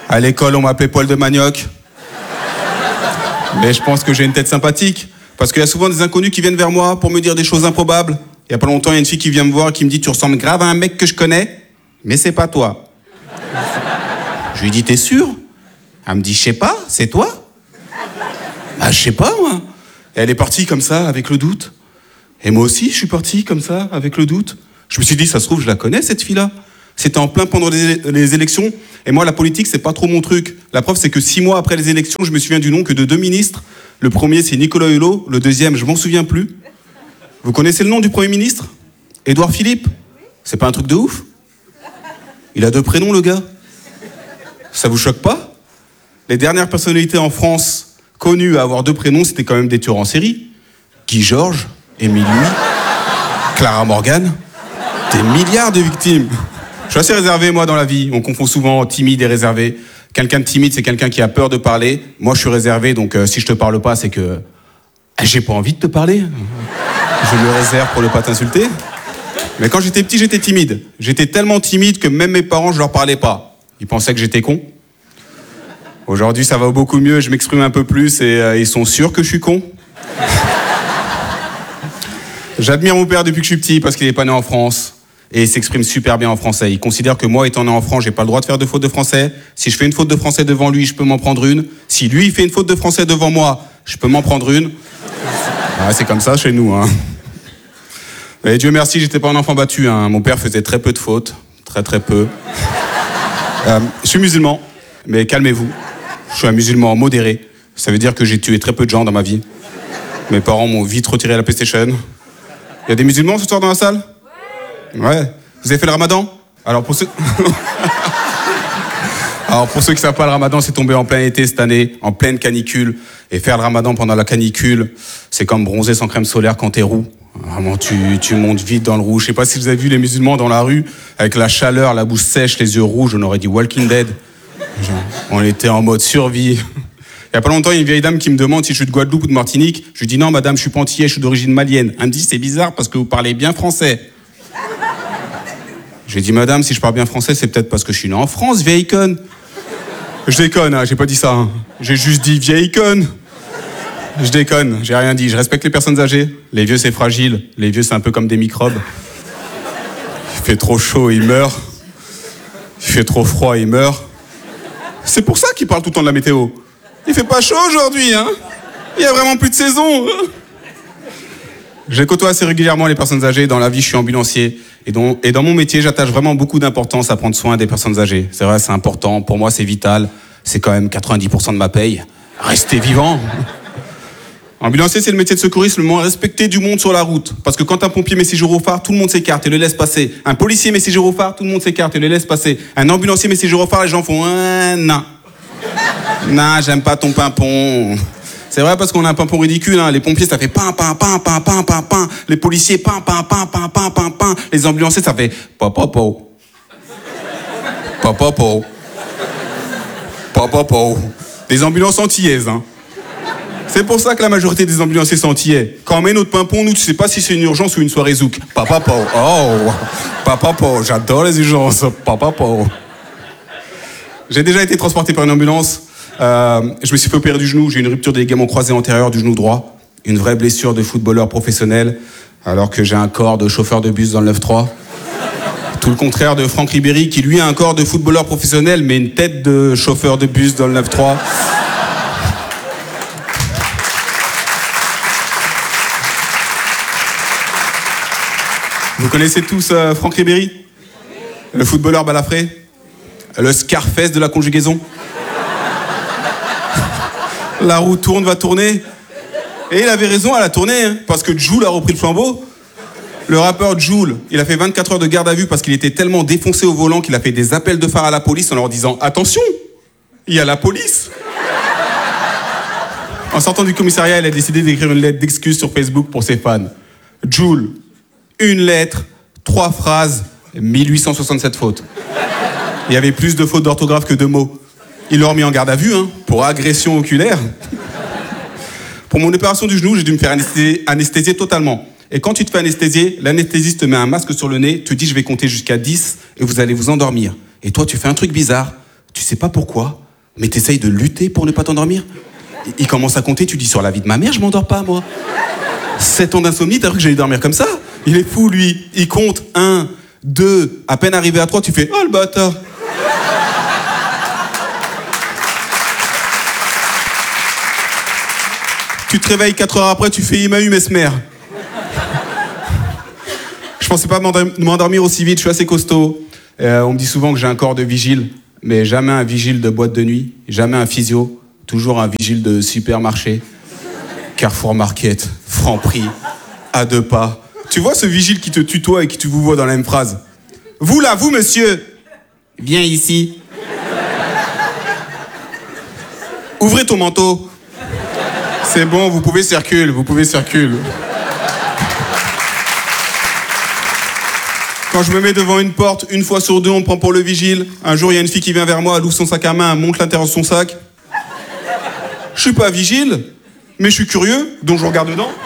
À l'école, on m'appelait Paul de Manioc. Mais je pense que j'ai une tête sympathique. Parce qu'il y a souvent des inconnus qui viennent vers moi pour me dire des choses improbables. Il y a pas longtemps, il y a une fille qui vient me voir et qui me dit « Tu ressembles grave à un mec que je connais, mais c'est pas toi. » Je lui dis « T'es sûr ?» Elle me dit « Je sais pas, c'est toi ?» Bah, je sais pas, moi. Et elle est partie comme ça, avec le doute. Et moi aussi, je suis parti comme ça, avec le doute. Je me suis dit, ça se trouve, je la connais, cette fille-là. C'était en plein pendant les, les élections. Et moi, la politique, c'est pas trop mon truc. La preuve, c'est que six mois après les élections, je me souviens du nom que de deux ministres. Le premier, c'est Nicolas Hulot. Le deuxième, je m'en souviens plus. Vous connaissez le nom du Premier ministre ? Édouard Philippe. C'est pas un truc de ouf ? Il a deux prénoms, le gars. Ça vous choque pas ? Les dernières personnalités en France connues à avoir deux prénoms, c'était quand même des tueurs en série. Guy Georges, Émile Louis, Clara Morgan. Des milliards de victimes. Je suis assez réservé, moi, dans la vie. On confond souvent timide et réservé. Quelqu'un de timide, c'est quelqu'un qui a peur de parler. Moi, je suis réservé, donc euh, si je te parle pas, c'est que j'ai pas envie de te parler. Je me réserve pour ne pas t'insulter. Mais quand j'étais petit, j'étais timide. J'étais tellement timide que même mes parents, je leur parlais pas. Ils pensaient que j'étais con. Aujourd'hui, ça va beaucoup mieux, je m'exprime un peu plus et euh, ils sont sûrs que je suis con. J'admire mon père depuis que je suis petit parce qu'il est pas né en France et il s'exprime super bien en français. Il considère que moi, étant né en France, j'ai pas le droit de faire de faute de français. Si je fais une faute de français devant lui, je peux m'en prendre une. Si lui, il fait une faute de français devant moi, je peux m'en prendre une. Ah, c'est comme ça chez nous, hein. Et Dieu merci, j'étais pas un enfant battu, hein. Mon père faisait très peu de fautes, très très peu. Euh, je suis musulman, mais calmez-vous. Je suis un musulman modéré. Ça veut dire que j'ai tué très peu de gens dans ma vie. Mes parents m'ont vite retiré la PlayStation. Il y a des musulmans ce soir dans la salle ? Ouais. Vous avez fait le ramadan ? Alors pour ceux... Alors pour ceux qui ne savent pas, le ramadan, c'est tombé en plein été cette année, en pleine canicule. Et faire le ramadan pendant la canicule, c'est comme bronzer sans crème solaire quand t'es roux. Vraiment, tu, tu montes vite dans le rouge. Je sais pas si vous avez vu les musulmans dans la rue, avec la chaleur, la bouche sèche, les yeux rouges, on aurait dit Walking Dead. Genre, on était en mode survie. Il y a pas longtemps, il y a une vieille dame qui me demande si je suis de Guadeloupe ou de Martinique. Je lui dis non, madame, je suis pas antillais, je suis d'origine malienne. Elle me dit c'est bizarre parce que vous parlez bien français. Je lui dis madame, si je parle bien français, c'est peut-être parce que je suis né en France, vieille conne. Je déconne, hein, j'ai pas dit ça. Hein. J'ai juste dit vieille conne. Je déconne, j'ai rien dit. Je respecte les personnes âgées. Les vieux, c'est fragile. Les vieux, c'est un peu comme des microbes. Il fait trop chaud, ils meurent. Il fait trop froid, ils meurent. C'est pour ça qu'ils parlent tout le temps de la météo. Il fait pas chaud aujourd'hui, hein. Il y a vraiment plus de saison. Je côtoie assez régulièrement les personnes âgées. Dans la vie, je suis ambulancier. Et dans, et dans mon métier, j'attache vraiment beaucoup d'importance à prendre soin des personnes âgées. C'est vrai, c'est important. Pour moi, c'est vital. C'est quand même quatre-vingt-dix pour cent de ma paye. Restez vivant. Ambulancier, c'est le métier de secouriste le moins respecté du monde sur la route. Parce que quand un pompier met ses gyrophares, tout le monde s'écarte et le laisse passer. Un policier met ses gyrophares, tout le monde s'écarte et le laisse passer. Un ambulancier met ses gyrophares, les gens font un non. Non, j'aime pas ton pimpon. C'est vrai parce qu'on a un pimpon ridicule, hein. Les pompiers, ça fait pain, pain, pain, pain, pain, pain, pain. Les policiers, pain, pain, pain, pain, pain, pain, pain. Les ambulanciers, ça fait papapo. Papapo. Papapo. Des ambulances antillaises, hein. C'est pour ça que la majorité des ambulanciers sont antillais. Quand on met notre pimpon, nous, tu sais pas si c'est une urgence ou une soirée zouk. Papapo. Oh, papapo. J'adore les urgences. Papapo. J'ai déjà été transporté par une ambulance. Euh, je me suis fait opérer du genou. J'ai une rupture des ligaments croisés antérieurs du genou droit. Une vraie blessure de footballeur professionnel, alors que j'ai un corps de chauffeur de bus dans le neuf trois. Tout le contraire de Franck Ribéry, qui lui a un corps de footballeur professionnel, mais une tête de chauffeur de bus dans le neuf trois. Vous connaissez tous euh, Franck Ribéry ? Le footballeur balafré ? Le Scarface de la conjugaison ? La roue tourne, va tourner. Et il avait raison, elle a tourné, hein, parce que Jul a repris le flambeau. Le rappeur Jul, il a fait vingt-quatre heures de garde à vue parce qu'il était tellement défoncé au volant qu'il a fait des appels de phare à la police en leur disant « Attention, il y a la police !» En sortant du commissariat, il a décidé d'écrire une lettre d'excuse sur Facebook pour ses fans. Jul, une lettre, trois phrases, mille huit cent soixante-sept fautes. Il y avait plus de fautes d'orthographe que de mots. Ils l'ont remis en garde à vue, hein, pour agression oculaire. Pour mon opération du genou, j'ai dû me faire anesthésier, anesthésier totalement. Et quand tu te fais anesthésier, l'anesthésiste te met un masque sur le nez, te dit je vais compter jusqu'à dix et vous allez vous endormir. Et toi, tu fais un truc bizarre. Tu sais pas pourquoi, mais t'essayes de lutter pour ne pas t'endormir. Il commence à compter, tu dis sur la vie de ma mère, je m'endors pas, moi. sept ans d'insomnie, t'as cru que j'allais dormir comme ça? Il est fou, lui. Il compte un, deux, à peine arrivé à trois, tu fais « Oh, le bâtard !» Tu te réveilles quatre heures après, tu fais « Il m'a eu, Mesmer !» Je pensais pas m'endormir aussi vite, je suis assez costaud. Euh, on me dit souvent que j'ai un corps de vigile, mais jamais un vigile de boîte de nuit, jamais un physio, toujours un vigile de supermarché. Carrefour Market, Franprix, à deux pas. Tu vois ce vigile qui te tutoie et qui te vous voit dans la même phrase? Vous là, vous monsieur, viens ici. Ouvrez ton manteau. C'est bon, vous pouvez circuler, vous pouvez circuler. Quand je me mets devant une porte, une fois sur deux, on me prend pour le vigile. Un jour, il y a une fille qui vient vers moi, elle ouvre son sac à main, elle monte l'intérieur de son sac. Je suis pas vigile, mais je suis curieux, donc je regarde dedans.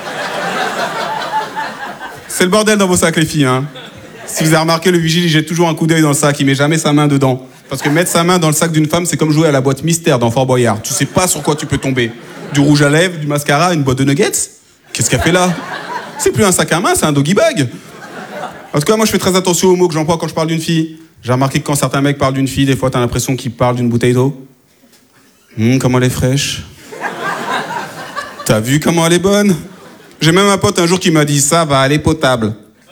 C'est le bordel dans vos sacs, les filles, hein. Si vous avez remarqué, le vigile, il jette toujours un coup d'œil dans le sac, il met jamais sa main dedans. Parce que mettre sa main dans le sac d'une femme, c'est comme jouer à la boîte mystère dans Fort Boyard. Tu sais pas sur quoi tu peux tomber. Du rouge à lèvres, du mascara, une boîte de nuggets. Qu'est-ce qu'elle fait là? C'est plus un sac à main, c'est un doggy bag. En tout cas, moi, je fais très attention aux mots que j'emploie quand je parle d'une fille. J'ai remarqué que quand certains mecs parlent d'une fille, des fois, t'as l'impression qu'ils parlent d'une bouteille d'eau. Hum, comment elle est fraîche. T'as vu comment elle est bonne? J'ai même un pote un jour qui m'a dit « Ça va, elle est potable ».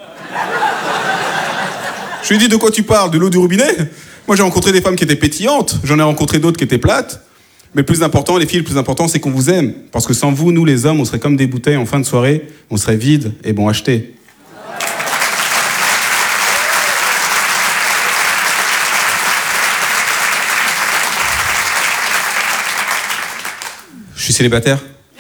Je lui ai dit « De quoi tu parles? De l'eau du robinet ?» Moi, j'ai rencontré des femmes qui étaient pétillantes. J'en ai rencontré d'autres qui étaient plates. Mais le plus important, les filles, le plus important, c'est qu'on vous aime. Parce que sans vous, nous, les hommes, on serait comme des bouteilles en fin de soirée. On serait vides et bon achetés. Je suis célibataire.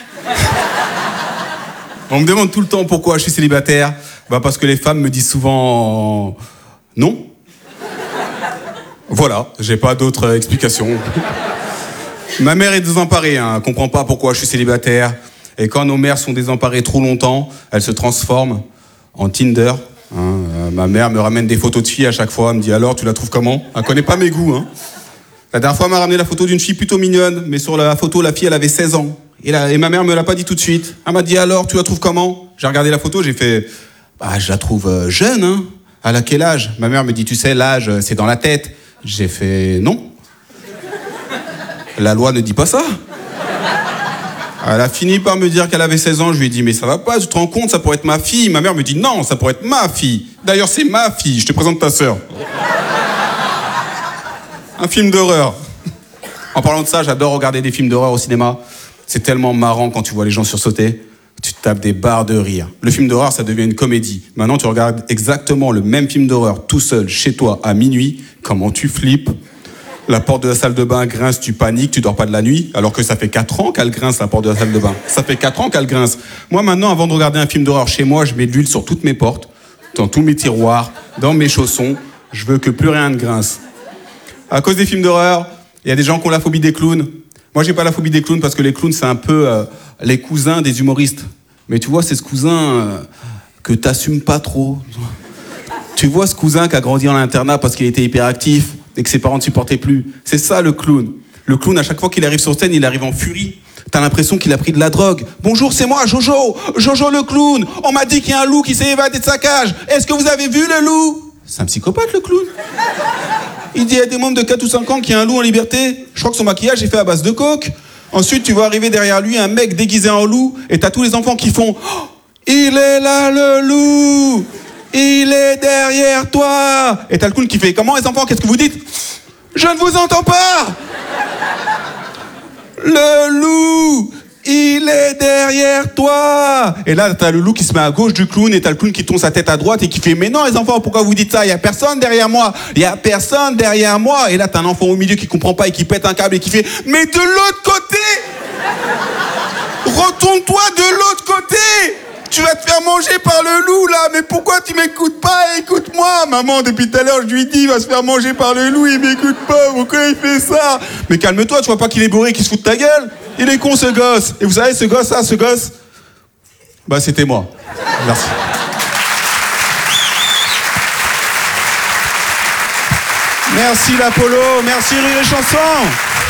On me demande tout le temps pourquoi je suis célibataire. Bah parce que les femmes me disent souvent non. Voilà, j'ai pas d'autre explication. Ma mère est désemparée, hein, elle comprend pas pourquoi je suis célibataire. Et quand nos mères sont désemparées trop longtemps, elles se transforment en Tinder. Hein. Euh, ma mère me ramène des photos de filles à chaque fois, elle me dit alors tu la trouves comment? Elle connaît pas mes goûts, hein. La dernière fois, elle m'a ramené la photo d'une fille plutôt mignonne, mais sur la photo, la fille, elle avait seize ans. Et, la, et ma mère me l'a pas dit tout de suite. Elle m'a dit, alors, tu la trouves comment? J'ai regardé la photo, j'ai fait, bah, je la trouve euh, jeune, hein. Elle a quel âge? Ma mère me dit, tu sais, l'âge, c'est dans la tête. J'ai fait, non. La loi ne dit pas ça. Elle a fini par me dire qu'elle avait seize ans. Je lui ai dit, mais ça va pas, tu te rends compte, ça pourrait être ma fille. Ma mère me dit, non, ça pourrait être ma fille. D'ailleurs, c'est ma fille, je te présente ta sœur. Un film d'horreur. En parlant de ça, j'adore regarder des films d'horreur au cinéma. C'est tellement marrant quand tu vois les gens sursauter. Tu te tapes des barres de rire. Le film d'horreur, ça devient une comédie. Maintenant, tu regardes exactement le même film d'horreur tout seul, chez toi, à minuit. Comment tu flippes. La porte de la salle de bain grince, tu paniques, tu dors pas de la nuit. Alors que ça fait quatre ans qu'elle grince, la porte de la salle de bain. Ça fait quatre ans qu'elle grince. Moi, maintenant, avant de regarder un film d'horreur chez moi, je mets de l'huile sur toutes mes portes, dans tous mes tiroirs, dans mes chaussons. Je veux que plus rien ne grince. À cause des films d'horreur, il y a des gens qui ont la phobie des clowns. Moi, j'ai pas la phobie des clowns parce que les clowns, c'est un peu euh, les cousins des humoristes. Mais tu vois, c'est ce cousin euh, que t'assumes pas trop. Tu vois ce cousin qui a grandi en internat parce qu'il était hyperactif et que ses parents ne supportaient plus. C'est ça, le clown. Le clown, à chaque fois qu'il arrive sur scène, il arrive en furie. T'as l'impression qu'il a pris de la drogue. Bonjour, c'est moi, Jojo. Jojo le clown. On m'a dit qu'il y a un loup qui s'est évadé de sa cage. Est-ce que vous avez vu le loup? C'est un psychopathe, le clown. Il dit à des mômes de quatre ou cinq ans qu'il y a un loup en liberté. Je crois que son maquillage est fait à base de coke. Ensuite, tu vois arriver derrière lui un mec déguisé en loup et t'as tous les enfants qui font oh, « Il est là, le loup! Il est derrière toi !» Et t'as le clown qui fait « Comment, les enfants, qu'est-ce que vous dites? Je ne vous entends pas! Le loup! Il est derrière toi !» Et là, t'as le loup qui se met à gauche du clown et t'as le clown qui tourne sa tête à droite et qui fait « Mais non, les enfants, pourquoi vous dites ça? Il y a personne derrière moi! Il y a personne derrière moi !» Et là, t'as un enfant au milieu qui comprend pas et qui pète un câble et qui fait « Mais de l'autre côté! Retourne-toi de l'autre côté! Tu vas te faire manger par le loup, là! Mais pourquoi tu m'écoutes pas? Écoute-moi! Maman, depuis tout à l'heure, je lui dis, il va se faire manger par le loup, il m'écoute pas! Pourquoi il fait ça? Mais calme-toi, tu vois pas qu'il est bourré, qu'il se fout de ta gueule? Il est con, ce gosse. Et vous savez, ce gosse, ça, ce gosse, bah, c'était moi. Merci. Merci l'Apollo, merci Rire et Chanson.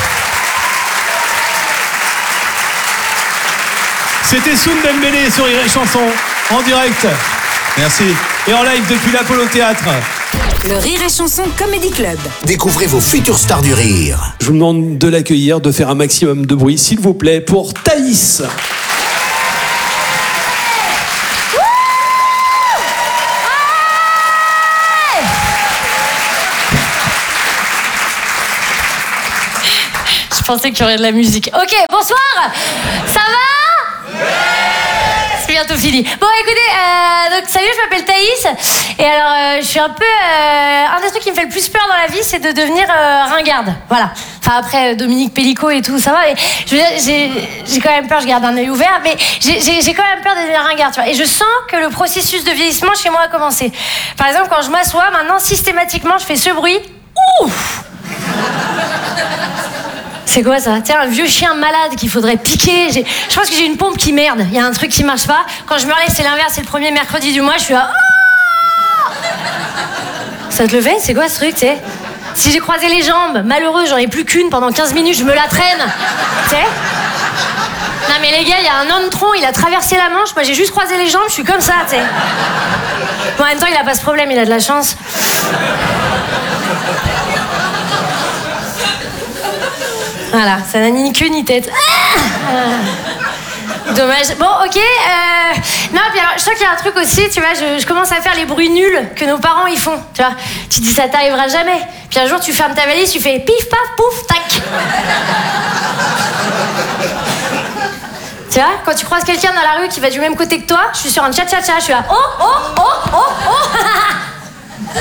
C'était Soun Dembélé sur Rire et Chanson, en direct. Merci. Et en live depuis l'Apollo Théâtre. Le Rire et Chanson Comedy Club. Découvrez vos futures stars du rire. Je vous demande de l'accueillir, de faire un maximum de bruit, s'il vous plaît, pour Thaïs. Je pensais qu'il y aurait de la musique. Ok, bonsoir. Ça va? C'est bientôt fini. Bon, écoutez, euh, donc salut, je m'appelle Thaïs. Et alors, euh, je suis un peu... Euh, un des trucs qui me fait le plus peur dans la vie, c'est de devenir euh, ringarde. Voilà. Enfin, après, euh, Dominique Pellico et tout, ça va. Mais je veux dire, j'ai, j'ai quand même peur, je garde un œil ouvert, mais j'ai, j'ai, j'ai quand même peur de devenir ringarde, tu vois. Et je sens que le processus de vieillissement chez moi a commencé. Par exemple, quand je m'assois, maintenant, systématiquement, je fais ce bruit. Ouf! C'est quoi ça? Tiens, un vieux chien malade qu'il faudrait piquer. J'ai... Je pense que j'ai une pompe qui merde. Il y a un truc qui marche pas. Quand je me relève, c'est l'inverse. C'est le premier mercredi du mois. Je suis là. Ah ça te le fait? C'est quoi ce truc, tu sais? Si j'ai croisé les jambes, malheureux, j'en ai plus qu'une pendant quinze minutes, je me la traîne. Tu sais? Non mais les gars, il y a un homme tronc, il a traversé la Manche. Moi, j'ai juste croisé les jambes, je suis comme ça, tu sais. Bon, en même temps, il a pas ce problème, il a de la chance. Voilà, ça n'a ni queue ni tête. Ah dommage. Bon, ok. Euh... Non, puis alors, je sens qu'il y a un truc aussi, tu vois, je, je commence à faire les bruits nuls que nos parents ils font, tu vois. Tu dis, ça t'arrivera jamais. Puis un jour, tu fermes ta valise, tu fais pif, paf, pouf, tac. Tu vois, quand tu croises quelqu'un dans la rue qui va du même côté que toi, je suis sur un tcha-tcha-tcha, je suis là, oh, oh, oh, oh, oh.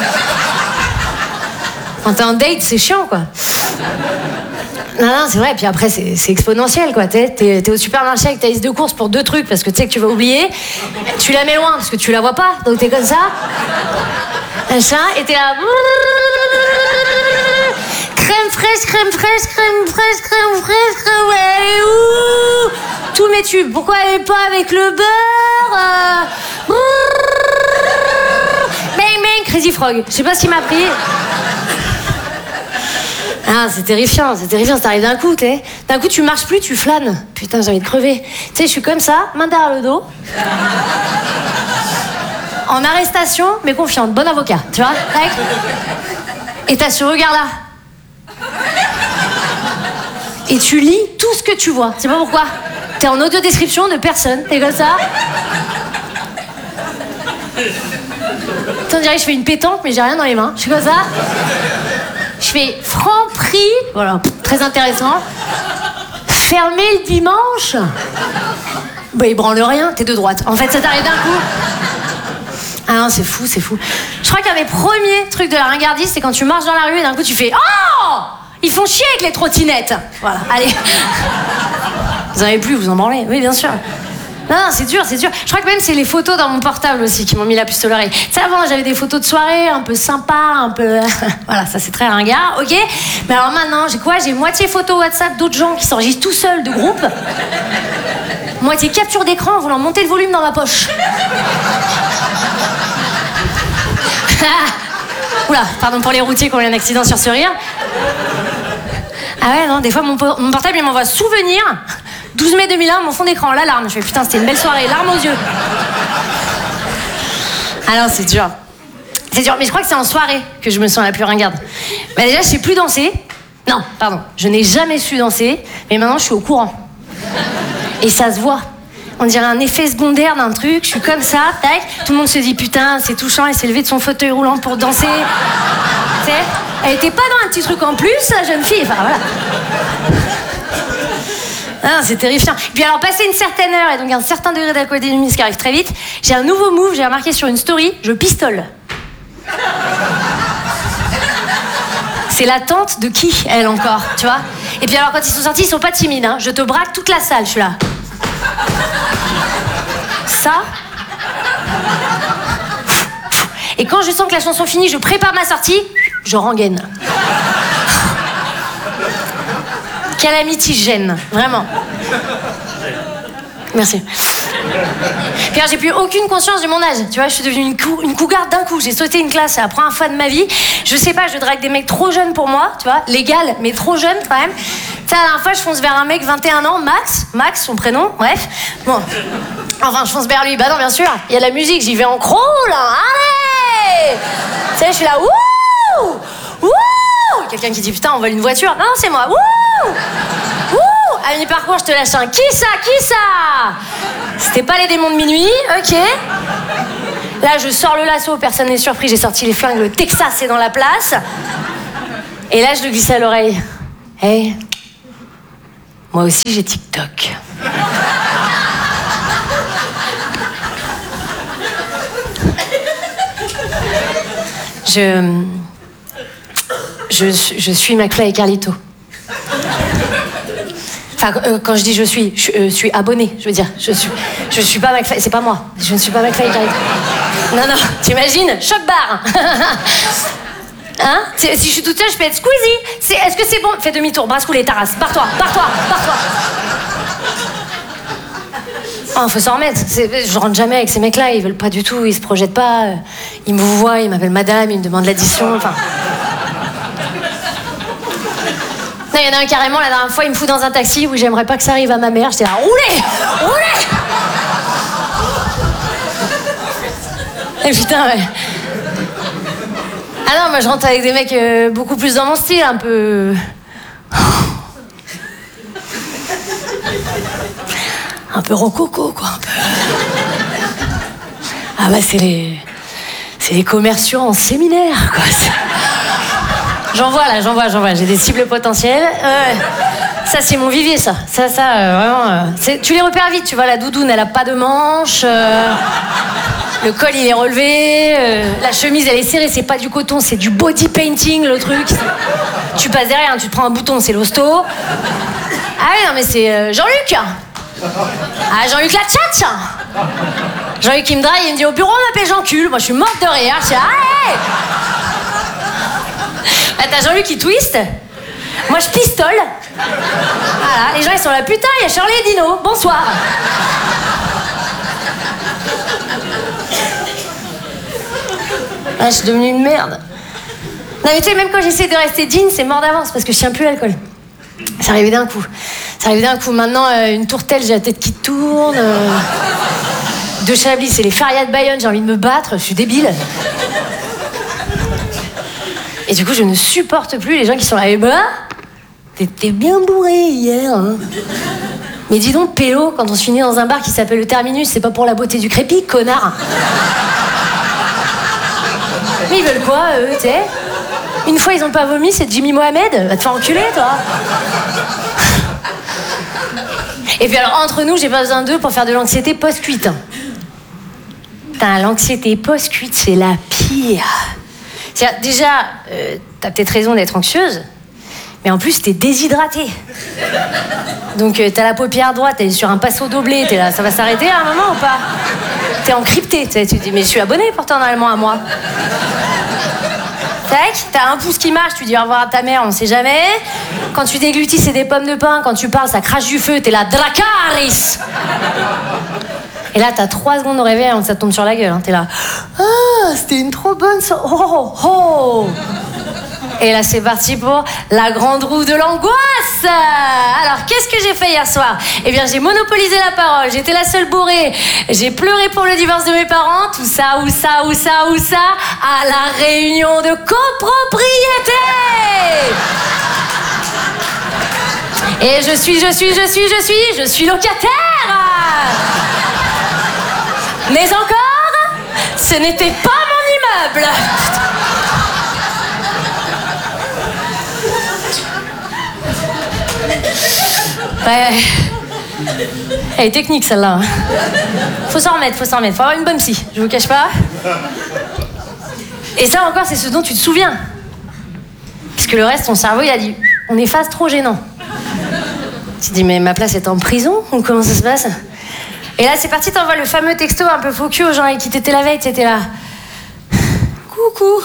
Quand t'es en date, c'est chiant, quoi. Non, non, c'est vrai. Puis après, c'est, c'est exponentiel, quoi. T'es, t'es, t'es au supermarché avec ta liste de courses pour deux trucs parce que tu sais que tu vas oublier. Tu la mets loin parce que tu la vois pas. Donc t'es comme ça. Machin. Et t'es là. Crème fraîche, crème fraîche, crème fraîche, crème fraîche, crème. Elle est où? Tous mes tubes. Pourquoi elle est pas avec le beurre? euh... Bang, bang, Crazy Frog. Je sais pas ce qui m'a pris. Ah, c'est terrifiant, c'est terrifiant, ça t'arrive d'un coup, tu sais. D'un coup, tu marches plus, tu flânes. Putain, j'ai envie de crever. Tu sais, je suis comme ça, main derrière le dos. En arrestation, mais confiante, bon avocat, tu vois. Et t'as ce regard-là. Et tu lis tout ce que tu vois. Tu sais pas pourquoi. T'es en audio-description de personne, t'es comme ça. On dirait que je fais une pétanque, mais j'ai rien dans les mains. Je suis comme ça. Je fais franc prix, voilà, très intéressant. Fermé le dimanche. Bah, il branle rien, t'es de droite. En fait, ça t'arrive d'un coup. Ah non, c'est fou, c'est fou. Je crois qu'un des premiers trucs de la ringardise, c'est quand tu marches dans la rue et d'un coup tu fais oh, ils font chier avec les trottinettes. Voilà, allez. Vous en avez plus, vous en branlez. Oui, bien sûr. Non, non, c'est dur, c'est dur. Je crois que même c'est les photos dans mon portable aussi qui m'ont mis la puce à l'oreille. Tu sais, avant, j'avais des photos de soirée un peu sympa, un peu... voilà, ça c'est très ringard, ok. Mais alors maintenant, j'ai quoi? J'ai moitié photo WhatsApp d'autres gens qui s'enregistrent tout seuls de groupe. Moitié capture d'écran en voulant monter le volume dans ma poche. Oula, pardon pour les routiers qui ont eu un accident sur ce rire. Ah ouais, non, des fois mon, po- mon portable il m'envoie souvenir. douze mai deux mille un, mon fond d'écran, l'alarme. Je fais putain, c'était une belle soirée, larmes aux yeux. Ah non, c'est dur. C'est dur, mais je crois que c'est en soirée que je me sens la plus ringarde. Bah déjà, je sais plus danser. Non, pardon, je n'ai jamais su danser, mais maintenant je suis au courant. Et ça se voit. On dirait un effet secondaire d'un truc, je suis comme ça, tac. Tout le monde se dit putain, c'est touchant, elle s'est levée de son fauteuil roulant pour danser. Tu sais, elle était pas dans un petit truc en plus, la jeune fille, enfin voilà. Ah, c'est terrifiant. Et puis alors, passé une certaine heure et donc un certain degré d'alcoolémie, ce qui arrive très vite, j'ai un nouveau move, j'ai remarqué sur une story, je pistole. C'est la tante de qui, elle, encore, tu vois? Et puis alors, quand ils sont sortis, ils sont pas timides, hein. Je te braque toute la salle, je suis là. Ça. Et quand je sens que la chanson finit, je prépare ma sortie, je rengaine. Calamity gêne, vraiment. Merci. Puis alors, j'ai plus aucune conscience de mon âge. Tu vois, je suis devenue une, cou une cougarde d'un coup. J'ai sauté une classe, c'est la première fois de ma vie. Je sais pas, je drague des mecs trop jeunes pour moi, tu vois, légal, mais trop jeunes quand même. Tu sais, la dernière fois, je fonce vers un mec vingt et un ans, Max, Max, son prénom, bref. Bon, enfin, je fonce vers lui. Bah non, bien sûr, il y a de la musique, j'y vais en crawl, hein. Allez! Tu sais, je suis là, wouh! Wouh! Quelqu'un qui dit, putain, on vole une voiture. Non, c'est moi, wouh! Wouh! À mi-parcours, je te lâche un. Qui ça? Qui ça? C'était pas les démons de minuit, ok. Là, je sors le lasso, personne n'est surpris, j'ai sorti les flingues, le Texas est dans la place. Et là, je le glisse à l'oreille. Hey, moi aussi j'ai TikTok. Je... Je, je suis McFly et Carlito. Enfin, euh, quand je dis je suis, je euh, suis abonné, je veux dire. Je suis, je suis pas McFly, c'est pas moi. Je ne suis pas McFly et Carlito. Non, non, t'imagines? Choc barre. Hein? Si je suis toute seule, je peux être Squeezie. Est-ce que c'est bon? Fais demi-tour, brasse-coulée, Taras. Barre-toi, barre-toi, barre-toi. Oh, faut s'en remettre. Je rentre jamais avec ces mecs-là, ils veulent pas du tout, ils se projettent pas. Ils me voient, ils m'appellent madame, ils me demandent l'addition, enfin... Non, il y en a un carrément, la dernière fois, il me fout dans un taxi où j'aimerais pas que ça arrive à ma mère. J'étais là, roulez! Roulez! Et putain, ouais. Ah non, moi je rentre avec des mecs euh, beaucoup plus dans mon style, un peu... Un peu rococo, quoi, un peu... Ah bah c'est les... C'est les commerciaux en séminaire, quoi. J'en vois là, j'en vois, j'en vois. J'ai des cibles potentielles. Euh, ça, c'est mon vivier, ça. Ça, ça, euh, vraiment. Euh, tu les repères vite, tu vois. La doudoune, elle a pas de manches. Euh, le col, il est relevé. Euh, la chemise, elle est serrée. C'est pas du coton, c'est du body painting, le truc. Tu passes derrière, tu te prends un bouton, c'est l'hosto. Ah oui, non, mais c'est euh, Jean-Luc. Ah, Jean-Luc la tchatch. Jean-Luc, il me drague, il me dit au bureau, on m'appelle Jean-Cul. Moi, je suis morte de rire. Je suis allez. Ah, t'as Jean-Luc qui twist. Moi, je pistole. Voilà, les gens, ils sont là, putain, il y a Shirley et Dino. Bonsoir. Ah, je suis devenue une merde. Non, mais tu sais, même quand j'essaie de rester digne, c'est mort d'avance parce que je tiens plus l'alcool. C'est arrivé d'un coup. C'est arrivé d'un coup. Maintenant, euh, une tourtelle, j'ai la tête qui tourne. Euh... De Chablis, c'est les férias de Bayonne, j'ai envie de me battre, je suis débile. Et du coup, je ne supporte plus les gens qui sont là. Eh ben, t'étais bien bourré hier. Hein. Mais dis donc, pélo, quand on se finit dans un bar qui s'appelle le Terminus, c'est pas pour la beauté du crépi, connard. Mais ils veulent quoi, eux, tu sais? Une fois, ils ont pas vomi, c'est Jimmy Mohamed. Va te faire enculer, toi. Et puis alors, entre nous, j'ai pas besoin d'eux pour faire de l'anxiété post-cuite. Putain, l'anxiété post-cuite, c'est la pire. C'est-à-dire, déjà, euh, t'as peut-être raison d'être anxieuse, mais en plus, t'es déshydratée. Donc, euh, t'as la paupière droite, t'es sur un passo doblé, t'es là, ça va s'arrêter à un moment ou pas? T'es encrypté, tu te dis, mais je suis abonnée pourtant normalement à moi. Tac, t'as un pouce qui marche, tu dis au revoir à ta mère, on sait jamais. Quand tu déglutis, c'est des pommes de pain. Quand tu parles, ça crache du feu, t'es là, Dracarys. Et là, t'as trois secondes de réveil, ça te tombe sur la gueule. Hein. T'es là, ah, c'était une trop bonne so oh, oh, oh. Et là, c'est parti pour la grande roue de l'angoisse. Alors, qu'est-ce que j'ai fait hier soir? Eh bien, j'ai monopolisé la parole. J'étais la seule bourrée. J'ai pleuré pour le divorce de mes parents. Tout ça, où ça, où ça, où ça? À la réunion de copropriété. Et je suis, je suis, je suis, je suis, je suis locataire. Mais encore, ce n'était pas mon immeuble. Ouais. Elle est technique celle-là. Faut s'en remettre, faut s'en remettre. Faut avoir une bonne psy, je vous cache pas. Et ça encore, c'est ce dont tu te souviens. Parce que le reste, ton cerveau, il a dit, on efface, trop gênant. Tu te dis, mais ma place est en prison? Ou comment ça se passe? Et là, c'est parti, t'envoies le fameux texto un peu faux cul aux gens avec qui t'étais la veille, t'étais là. Coucou.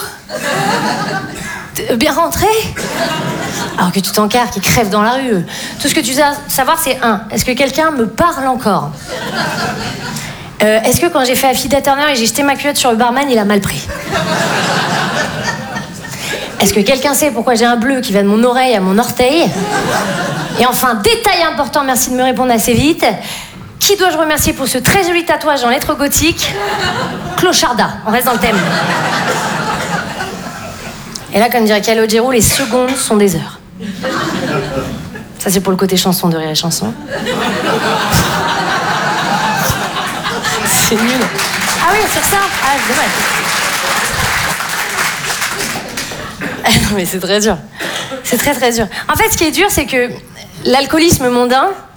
Bien rentré? Alors que tu t'encarres, qui crève dans la rue. Tout ce que tu dois savoir, c'est un, est-ce que quelqu'un me parle encore? Euh, Est-ce que quand j'ai fait Affida Turner et j'ai jeté ma culotte sur le barman, il a mal pris? Est-ce que quelqu'un sait pourquoi j'ai un bleu qui va de mon oreille à mon orteil? Et enfin, détail important, merci de me répondre assez vite. Qui dois-je remercier pour ce très joli tatouage en lettres gothiques? Clocharda, on reste dans le thème. Et là, comme dirait Calogero, les secondes sont des heures. Ça, c'est pour le côté chanson de Rire et Chanson. C'est nul. Ah oui, sur ça? Ah, c'est dommage. Ah non, mais c'est très dur. C'est très très dur. En fait, ce qui est dur, c'est que l'alcoolisme mondain,